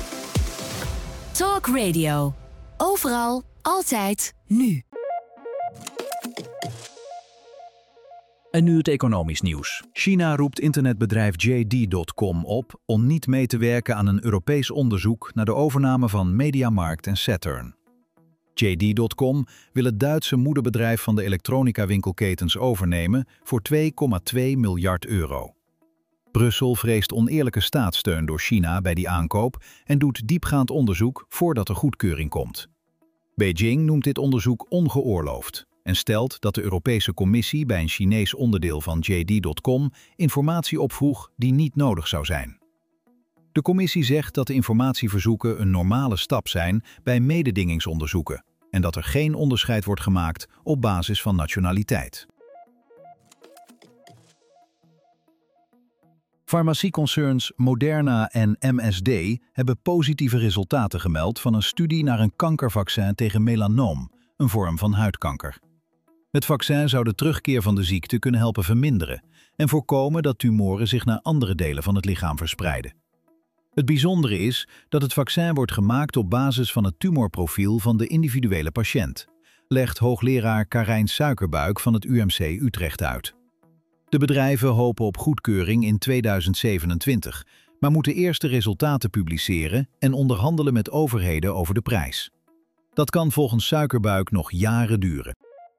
Talk Radio. Overal, altijd, nu. En nu het economisch nieuws. China roept internetbedrijf JD.com op om niet mee te werken aan een Europees onderzoek naar de overname van MediaMarkt en Saturn. JD.com wil het Duitse moederbedrijf van de elektronica-winkelketens overnemen voor €2,2 miljard. Brussel vreest oneerlijke staatssteun door China bij die aankoop en doet diepgaand onderzoek voordat er goedkeuring komt. Beijing noemt dit onderzoek ongeoorloofd en stelt dat de Europese Commissie bij een Chinees onderdeel van JD.com informatie opvroeg die niet nodig zou zijn. De commissie zegt dat de informatieverzoeken een normale stap zijn bij mededingingsonderzoeken en dat er geen onderscheid wordt gemaakt op basis van nationaliteit. Farmacieconcerns Moderna en MSD hebben positieve resultaten gemeld van een studie naar een kankervaccin tegen melanoom, een vorm van huidkanker. Het vaccin zou de terugkeer van de ziekte kunnen helpen verminderen en voorkomen dat tumoren zich naar andere delen van het lichaam verspreiden. Het bijzondere is dat het vaccin wordt gemaakt op basis van het tumorprofiel van de individuele patiënt, legt hoogleraar Karijn Suikerbuik van het UMC Utrecht uit. De bedrijven hopen op goedkeuring in 2027, maar moeten eerst de resultaten publiceren en onderhandelen met overheden over de prijs. Dat kan volgens Suikerbuik nog jaren duren.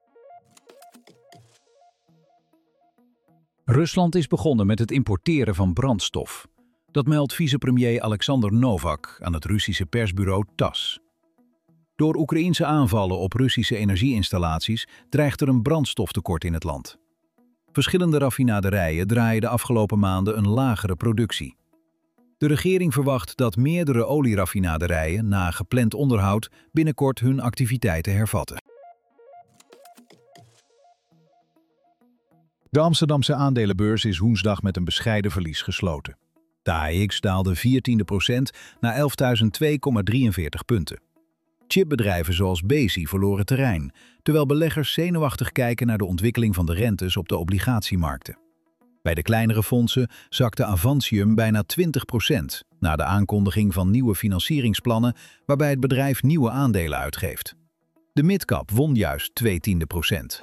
Rusland is begonnen met het importeren van brandstof. Dat meldt vicepremier Alexander Novak aan het Russische persbureau TASS. Door Oekraïense aanvallen op Russische energieinstallaties dreigt er een brandstoftekort in het land. Verschillende raffinaderijen draaien de afgelopen maanden een lagere productie. De regering verwacht dat meerdere olieraffinaderijen na gepland onderhoud binnenkort hun activiteiten hervatten. De Amsterdamse aandelenbeurs is woensdag met een bescheiden verlies gesloten. De AEX daalde 14% naar 11.002,43 punten. Chipbedrijven zoals Besi verloren terrein, terwijl beleggers zenuwachtig kijken naar de ontwikkeling van de rentes op de obligatiemarkten. Bij de kleinere fondsen zakte Avantium bijna 20% na de aankondiging van nieuwe financieringsplannen waarbij het bedrijf nieuwe aandelen uitgeeft. De midcap won juist 0,2%.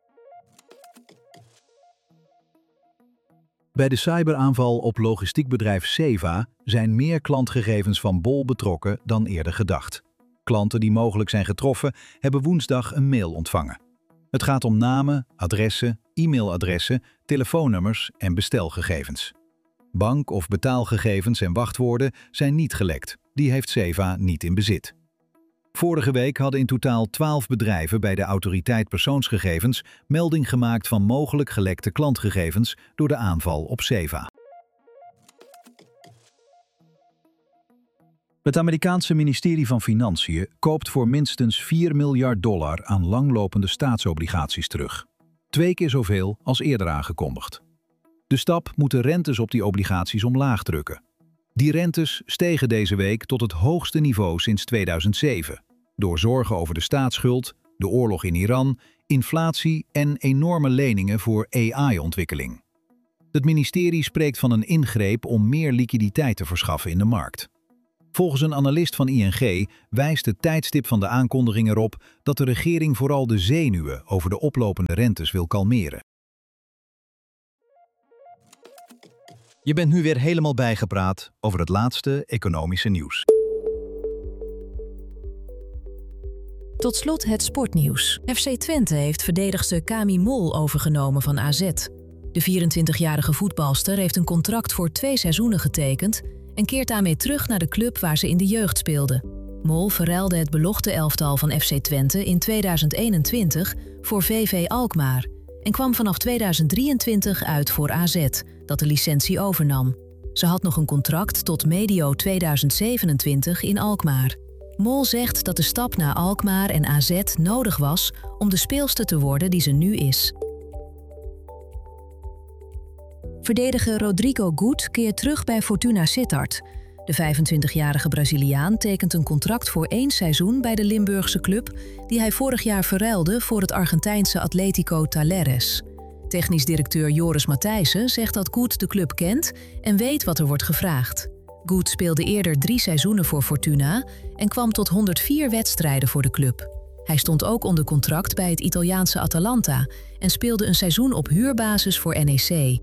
Bij de cyberaanval op logistiekbedrijf Seva zijn meer klantgegevens van Bol betrokken dan eerder gedacht. Klanten die mogelijk zijn getroffen hebben woensdag een mail ontvangen. Het gaat om namen, adressen, e-mailadressen, telefoonnummers en bestelgegevens. Bank- of betaalgegevens en wachtwoorden zijn niet gelekt. Die heeft Seva niet in bezit. Vorige week hadden in totaal 12 bedrijven bij de Autoriteit Persoonsgegevens melding gemaakt van mogelijk gelekte klantgegevens door de aanval op Seva. Het Amerikaanse ministerie van Financiën koopt voor minstens $4 miljard aan langlopende staatsobligaties terug. 2 keer zoveel als eerder aangekondigd. De stap moet de rentes op die obligaties omlaag drukken. Die rentes stegen deze week tot het hoogste niveau sinds 2007, door zorgen over de staatsschuld, de oorlog in Iran, inflatie en enorme leningen voor AI-ontwikkeling. Het ministerie spreekt van een ingreep om meer liquiditeit te verschaffen in de markt. Volgens een analist van ING wijst het tijdstip van de aankondiging erop dat de regering vooral de zenuwen over de oplopende rentes wil kalmeren. Je bent nu weer helemaal bijgepraat over het laatste economische nieuws. Tot slot het sportnieuws. FC Twente heeft verdedigster Kami Mol overgenomen van AZ. De 24-jarige voetbalster heeft een contract voor 2 seizoenen getekend en keert daarmee terug naar de club waar ze in de jeugd speelde. Mol verruilde het belofte elftal van FC Twente in 2021 voor VV Alkmaar en kwam vanaf 2023 uit voor AZ, dat de licentie overnam. Ze had nog een contract tot medio 2027 in Alkmaar. Mol zegt dat de stap naar Alkmaar en AZ nodig was om de speelster te worden die ze nu is. Verdediger Rodrigo Gut keert terug bij Fortuna Sittard. De 25-jarige Braziliaan tekent een contract voor 1 seizoen bij de Limburgse club die hij vorig jaar verruilde voor het Argentijnse Atlético Talleres. Technisch directeur Joris Matthijssen zegt dat Gut de club kent en weet wat er wordt gevraagd. Gut speelde eerder 3 seizoenen voor Fortuna en kwam tot 104 wedstrijden voor de club. Hij stond ook onder contract bij het Italiaanse Atalanta en speelde een seizoen op huurbasis voor NEC.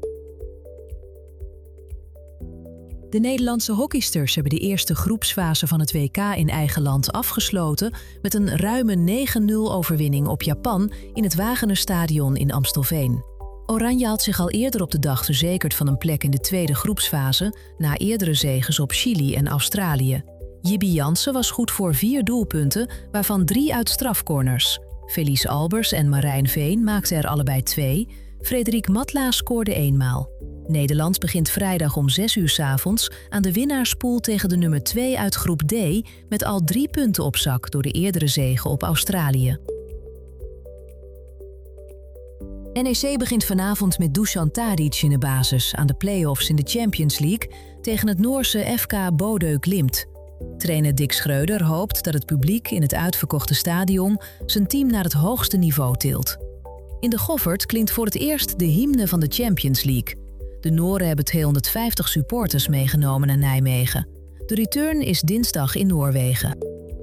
De Nederlandse hockeysters hebben de eerste groepsfase van het WK in eigen land afgesloten met een ruime 9-0 overwinning op Japan in het Wagener-stadion in Amstelveen. Oranje had zich al eerder op de dag verzekerd van een plek in de tweede groepsfase na eerdere zeges op Chili en Australië. Jibby Jansen was goed voor 4 doelpunten, waarvan 3 uit strafcorners. Felice Albers en Marijn Veen maakten er allebei 2. Frederik Matla scoorde 1 maal. Nederland begint vrijdag om 6 uur 's avonds aan de winnaarspool tegen de nummer 2 uit groep D met al 3 punten op zak door de eerdere zege op Australië. NEC begint vanavond met Dusan Tadic in de basis aan de play-offs in de Champions League tegen het Noorse FK Bodø Glimt. Trainer Dick Schreuder hoopt dat het publiek in het uitverkochte stadion zijn team naar het hoogste niveau tilt. In de Goffert klinkt voor het eerst de hymne van de Champions League. De Nooren hebben 250 supporters meegenomen naar Nijmegen. De return is dinsdag in Noorwegen.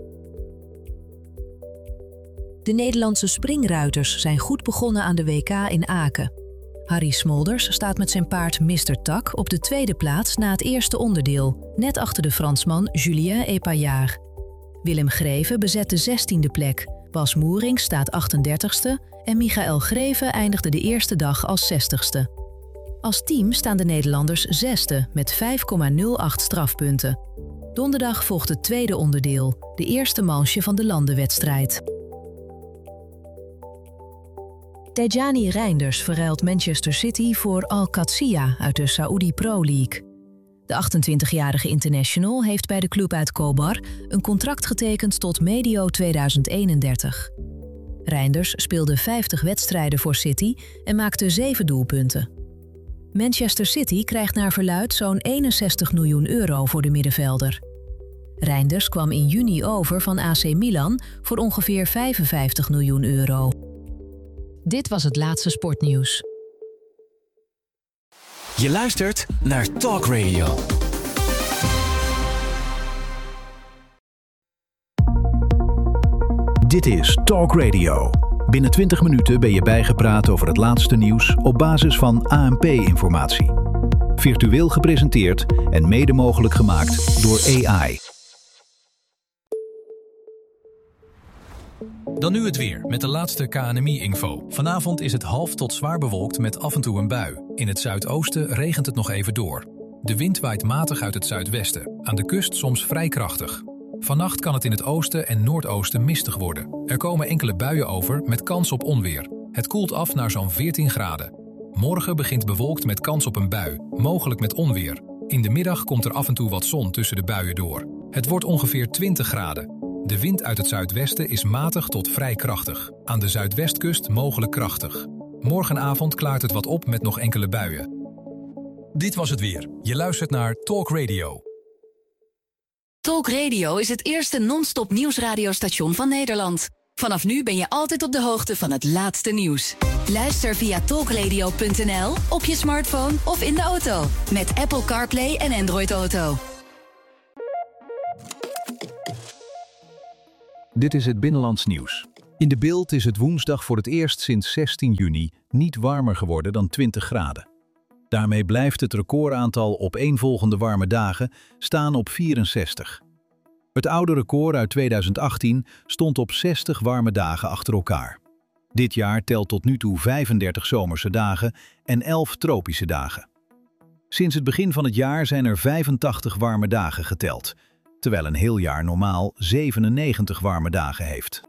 De Nederlandse springruiters zijn goed begonnen aan de WK in Aken. Harry Smolders staat met zijn paard Mr. Tak op de 2e plaats na het eerste onderdeel, net achter de Fransman Julien Epaillard. Willem Greven bezet de 16e plek, Bas Moering staat 38ste en Michael Greven eindigde de eerste dag als 60ste. Als team staan de Nederlanders 6e met 5,08 strafpunten. Donderdag volgt het tweede onderdeel, de eerste manche van de landenwedstrijd. Tijjani Reinders verruilt Manchester City voor Al-Qadsiya uit de Saudi Pro League. De 28-jarige international heeft bij de club uit Khobar een contract getekend tot medio 2031. Reinders speelde 50 wedstrijden voor City en maakte 7 doelpunten. Manchester City krijgt naar verluidt zo'n 61 miljoen euro voor de middenvelder. Reinders kwam in juni over van AC Milan voor ongeveer 55 miljoen euro. Dit was het laatste sportnieuws. Je luistert naar Talk Radio. Dit is Talk Radio. Binnen 20 minuten ben je bijgepraat over het laatste nieuws op basis van ANP-informatie. Virtueel gepresenteerd en mede mogelijk gemaakt door AI. Dan nu het weer met de laatste KNMI-info. Vanavond is het half tot zwaar bewolkt met af en toe een bui. In het zuidoosten regent het nog even door. De wind waait matig uit het zuidwesten. Aan de kust soms vrij krachtig. Vannacht kan het in het oosten en noordoosten mistig worden. Er komen enkele buien over met kans op onweer. Het koelt af naar zo'n 14 graden. Morgen begint bewolkt met kans op een bui, mogelijk met onweer. In de middag komt er af en toe wat zon tussen de buien door. Het wordt ongeveer 20 graden. De wind uit het zuidwesten is matig tot vrij krachtig. Aan de zuidwestkust mogelijk krachtig. Morgenavond klaart het wat op met nog enkele buien. Dit was het weer. Je luistert naar Talk Radio. Talk Radio is het eerste non-stop nieuwsradiostation van Nederland. Vanaf nu ben je altijd op de hoogte van het laatste nieuws. Luister via talkradio.nl, op je smartphone of in de auto. Met Apple CarPlay en Android Auto. Dit is het Binnenlands nieuws. In de Bild is het woensdag voor het eerst sinds 16 juni niet warmer geworden dan 20 graden. Daarmee blijft het recordaantal opeenvolgende warme dagen staan op 64. Het oude record uit 2018 stond op 60 warme dagen achter elkaar. Dit jaar telt tot nu toe 35 zomerse dagen en 11 tropische dagen. Sinds het begin van het jaar zijn er 85 warme dagen geteld, terwijl een heel jaar normaal 97 warme dagen heeft.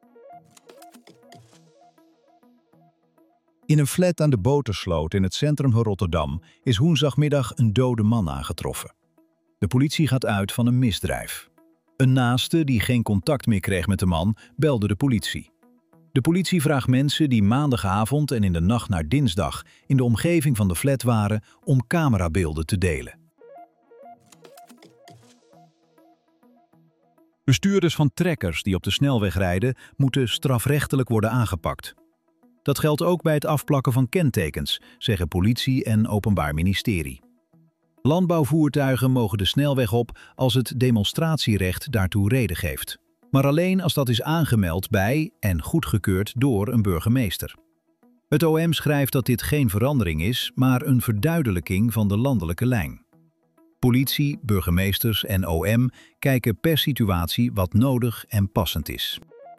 In een flat aan de Botersloot in het centrum van Rotterdam is woensdagmiddag een dode man aangetroffen. De politie gaat uit van een misdrijf. Een naaste die geen contact meer kreeg met de man, belde de politie. De politie vraagt mensen die maandagavond en in de nacht naar dinsdag in de omgeving van de flat waren om camerabeelden te delen. Bestuurders van trekkers die op de snelweg rijden moeten strafrechtelijk worden aangepakt. Dat geldt ook bij het afplakken van kentekens, zeggen politie en Openbaar Ministerie. Landbouwvoertuigen mogen de snelweg op als het demonstratierecht daartoe reden geeft. Maar alleen als dat is aangemeld bij en goedgekeurd door een burgemeester. Het OM schrijft dat dit geen verandering is, maar een verduidelijking van de landelijke lijn. Politie, burgemeesters en OM kijken per situatie wat nodig en passend is.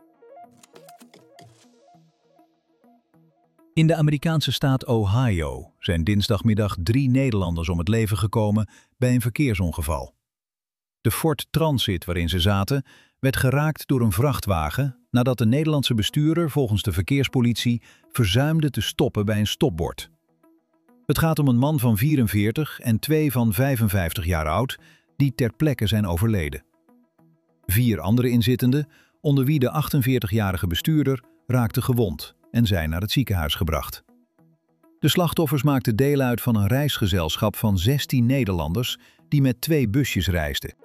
In de Amerikaanse staat Ohio zijn dinsdagmiddag 3 Nederlanders om het leven gekomen bij een verkeersongeval. De Ford Transit waarin ze zaten werd geraakt door een vrachtwagen nadat de Nederlandse bestuurder volgens de verkeerspolitie verzuimde te stoppen bij een stopbord. Het gaat om een man van 44 en 2 van 55 jaar oud die ter plekke zijn overleden. 4 andere inzittenden, onder wie de 48-jarige bestuurder, raakten gewond en zijn naar het ziekenhuis gebracht. De slachtoffers maakten deel uit van een reisgezelschap van 16 Nederlanders die met 2 busjes reisden.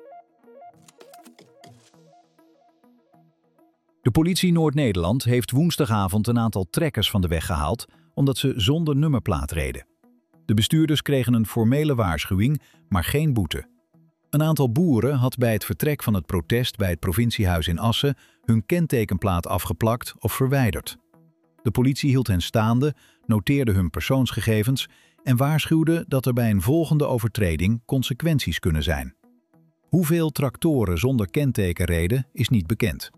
De politie Noord-Nederland heeft woensdagavond een aantal trekkers van de weg gehaald omdat ze zonder nummerplaat reden. De bestuurders kregen een formele waarschuwing, maar geen boete. Een aantal boeren had bij het vertrek van het protest bij het provinciehuis in Assen hun kentekenplaat afgeplakt of verwijderd. De politie hield hen staande, noteerde hun persoonsgegevens en waarschuwde dat er bij een volgende overtreding consequenties kunnen zijn. Hoeveel tractoren zonder kenteken reden is niet bekend.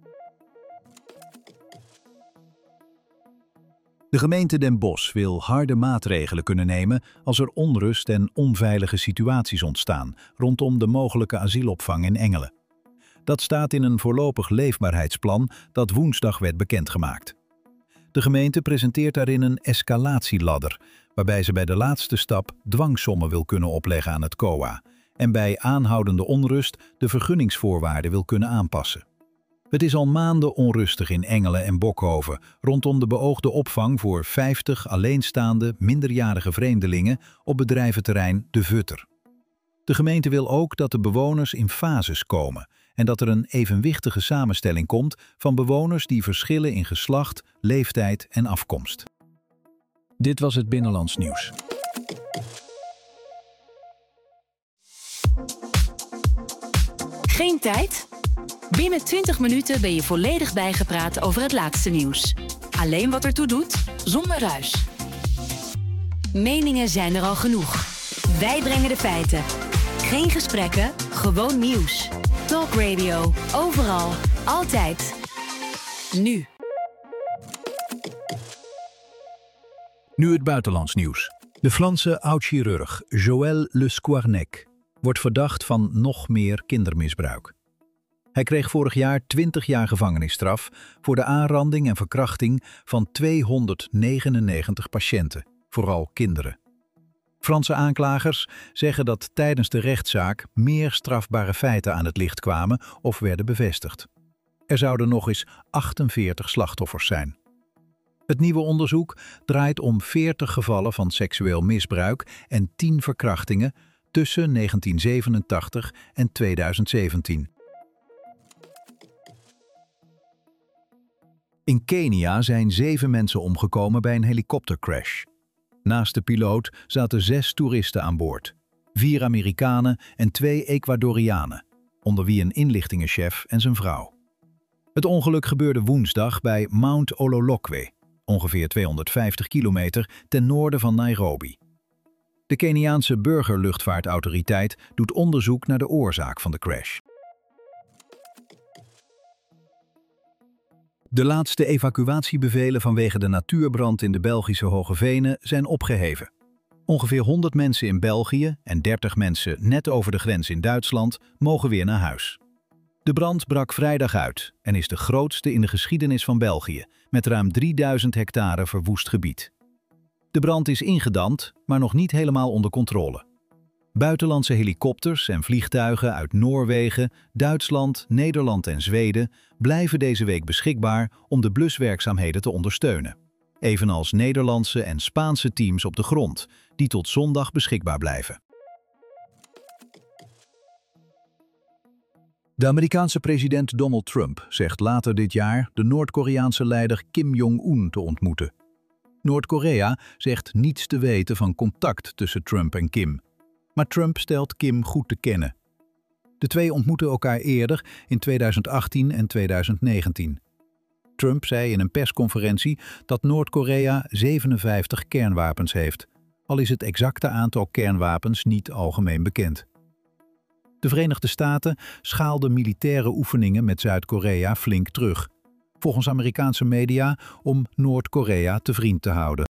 De gemeente Den Bosch wil harde maatregelen kunnen nemen als er onrust en onveilige situaties ontstaan rondom de mogelijke asielopvang in Engelen. Dat staat in een voorlopig leefbaarheidsplan dat woensdag werd bekendgemaakt. De gemeente presenteert daarin een escalatieladder, waarbij ze bij de laatste stap dwangsommen wil kunnen opleggen aan het COA en bij aanhoudende onrust de vergunningsvoorwaarden wil kunnen aanpassen. Het is al maanden onrustig in Engelen en Bokhoven rondom de beoogde opvang voor 50 alleenstaande minderjarige vreemdelingen op bedrijventerrein De Vutter. De gemeente wil ook dat de bewoners in fases komen en dat er een evenwichtige samenstelling komt van bewoners die verschillen in geslacht, leeftijd en afkomst. Dit was het Binnenlands nieuws. Geen tijd? Binnen 20 minuten ben je volledig bijgepraat over het laatste nieuws. Alleen wat ertoe doet, zonder ruis. Meningen zijn er al genoeg. Wij brengen de feiten. Geen gesprekken, gewoon nieuws. Talk Radio, overal, altijd. Nu. Nu het buitenlands nieuws. De Franse oud-chirurg Joël Le Squarnec wordt verdacht van nog meer kindermisbruik. Hij kreeg vorig jaar 20 jaar gevangenisstraf voor de aanranding en verkrachting van 299 patiënten, vooral kinderen. Franse aanklagers zeggen dat tijdens de rechtszaak meer strafbare feiten aan het licht kwamen of werden bevestigd. Er zouden nog eens 48 slachtoffers zijn. Het nieuwe onderzoek draait om 40 gevallen van seksueel misbruik en 10 verkrachtingen tussen 1987 en 2017. In Kenia zijn 7 mensen omgekomen bij een helikoptercrash. Naast de piloot zaten 6 toeristen aan boord. 4 Amerikanen en 2 Ecuadorianen, onder wie een inlichtingenchef en zijn vrouw. Het ongeluk gebeurde woensdag bij Mount Ololokwe, ongeveer 250 kilometer ten noorden van Nairobi. De Keniaanse burgerluchtvaartautoriteit doet onderzoek naar de oorzaak van de crash. De laatste evacuatiebevelen vanwege de natuurbrand in de Belgische Hoge Venen zijn opgeheven. Ongeveer 100 mensen in België en 30 mensen net over de grens in Duitsland mogen weer naar huis. De brand brak vrijdag uit en is de grootste in de geschiedenis van België, met ruim 3000 hectare verwoest gebied. De brand is ingedamd, maar nog niet helemaal onder controle. Buitenlandse helikopters en vliegtuigen uit Noorwegen, Duitsland, Nederland en Zweden blijven deze week beschikbaar om de bluswerkzaamheden te ondersteunen. Evenals Nederlandse en Spaanse teams op de grond, die tot zondag beschikbaar blijven. De Amerikaanse president Donald Trump zegt later dit jaar de Noord-Koreaanse leider Kim Jong-un te ontmoeten. Noord-Korea zegt niets te weten van contact tussen Trump en Kim. Maar Trump stelt Kim goed te kennen. De twee ontmoetten elkaar eerder in 2018 en 2019. Trump zei in een persconferentie dat Noord-Korea 57 kernwapens heeft, al is het exacte aantal kernwapens niet algemeen bekend. De Verenigde Staten schaalden militaire oefeningen met Zuid-Korea flink terug, volgens Amerikaanse media om Noord-Korea te vriend te houden.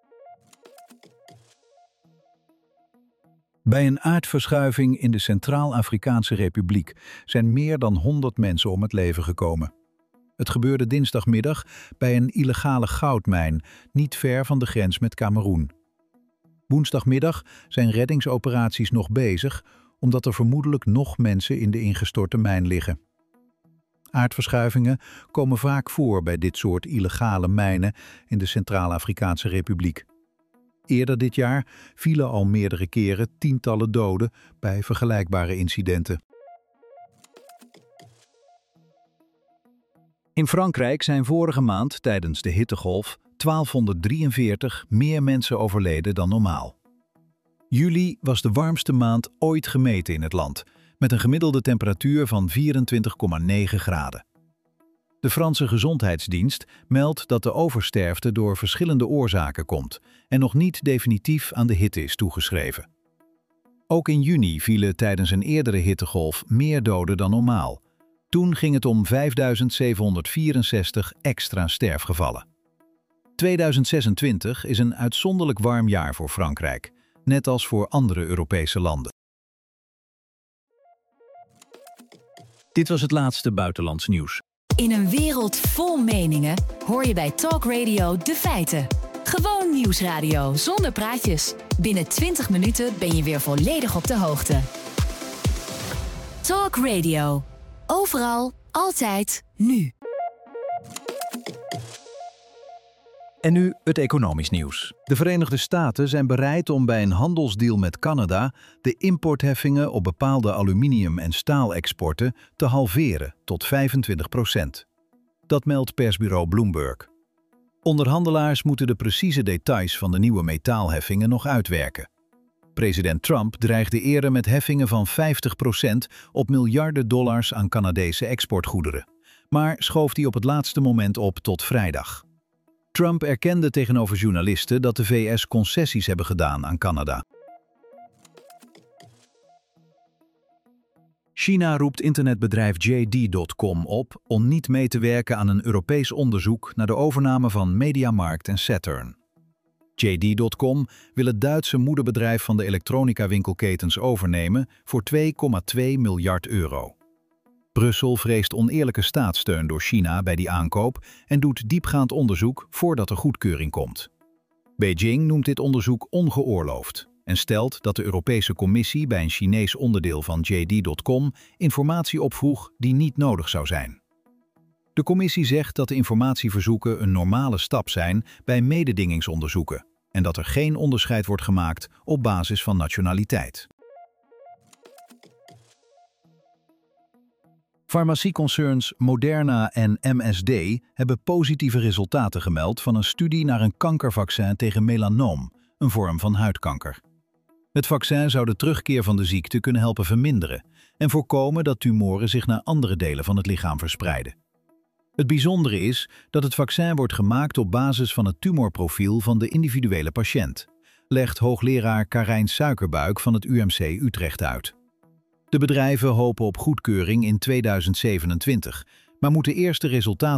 Bij een aardverschuiving in de Centraal-Afrikaanse Republiek zijn meer dan 100 mensen om het leven gekomen. Het gebeurde dinsdagmiddag bij een illegale goudmijn, niet ver van de grens met Kameroen. Woensdagmiddag zijn reddingsoperaties nog bezig, omdat er vermoedelijk nog mensen in de ingestorte mijn liggen. Aardverschuivingen komen vaak voor bij dit soort illegale mijnen in de Centraal-Afrikaanse Republiek. Eerder dit jaar vielen al meerdere keren tientallen doden bij vergelijkbare incidenten. In Frankrijk zijn vorige maand tijdens de hittegolf 1243 meer mensen overleden dan normaal. Juli was de warmste maand ooit gemeten in het land, met een gemiddelde temperatuur van 24,9 graden. De Franse Gezondheidsdienst meldt dat de oversterfte door verschillende oorzaken komt en nog niet definitief aan de hitte is toegeschreven. Ook in juni vielen tijdens een eerdere hittegolf meer doden dan normaal. Toen ging het om 5764 extra sterfgevallen. 2026 is een uitzonderlijk warm jaar voor Frankrijk, net als voor andere Europese landen. Dit was het laatste buitenlands nieuws. In een wereld vol meningen hoor je bij Talk Radio de feiten. Gewoon nieuwsradio zonder praatjes. Binnen 20 minuten ben je weer volledig op de hoogte. Talk Radio. Overal, altijd, nu. En nu het economisch nieuws. De Verenigde Staten zijn bereid om bij een handelsdeal met Canada de importheffingen op bepaalde aluminium- en staalexporten te halveren tot 25%. Dat meldt persbureau Bloomberg. Onderhandelaars moeten de precieze details van de nieuwe metaalheffingen nog uitwerken. President Trump dreigde eerder met heffingen van 50% op miljarden dollars aan Canadese exportgoederen, maar schoof die op het laatste moment op tot vrijdag. Trump erkende tegenover journalisten dat de VS concessies hebben gedaan aan Canada. China roept internetbedrijf JD.com op om niet mee te werken aan een Europees onderzoek naar de overname van Mediamarkt en Saturn. JD.com wil het Duitse moederbedrijf van de elektronica-winkelketens overnemen voor €2,2 miljard. Brussel vreest oneerlijke staatssteun door China bij die aankoop en doet diepgaand onderzoek voordat er goedkeuring komt. Beijing noemt dit onderzoek ongeoorloofd en stelt dat de Europese Commissie bij een Chinees onderdeel van JD.com informatie opvroeg die niet nodig zou zijn. De commissie zegt dat de informatieverzoeken een normale stap zijn bij mededingingsonderzoeken en dat er geen onderscheid wordt gemaakt op basis van nationaliteit. Farmacieconcerns Moderna en MSD hebben positieve resultaten gemeld van een studie naar een kankervaccin tegen melanoom, een vorm van huidkanker. Het vaccin zou de terugkeer van de ziekte kunnen helpen verminderen en voorkomen dat tumoren zich naar andere delen van het lichaam verspreiden. Het bijzondere is dat het vaccin wordt gemaakt op basis van het tumorprofiel van de individuele patiënt, legt hoogleraar Karijn Suikerbuik van het UMC Utrecht uit. De bedrijven hopen op goedkeuring in 2027, maar moeten eerst de resultaten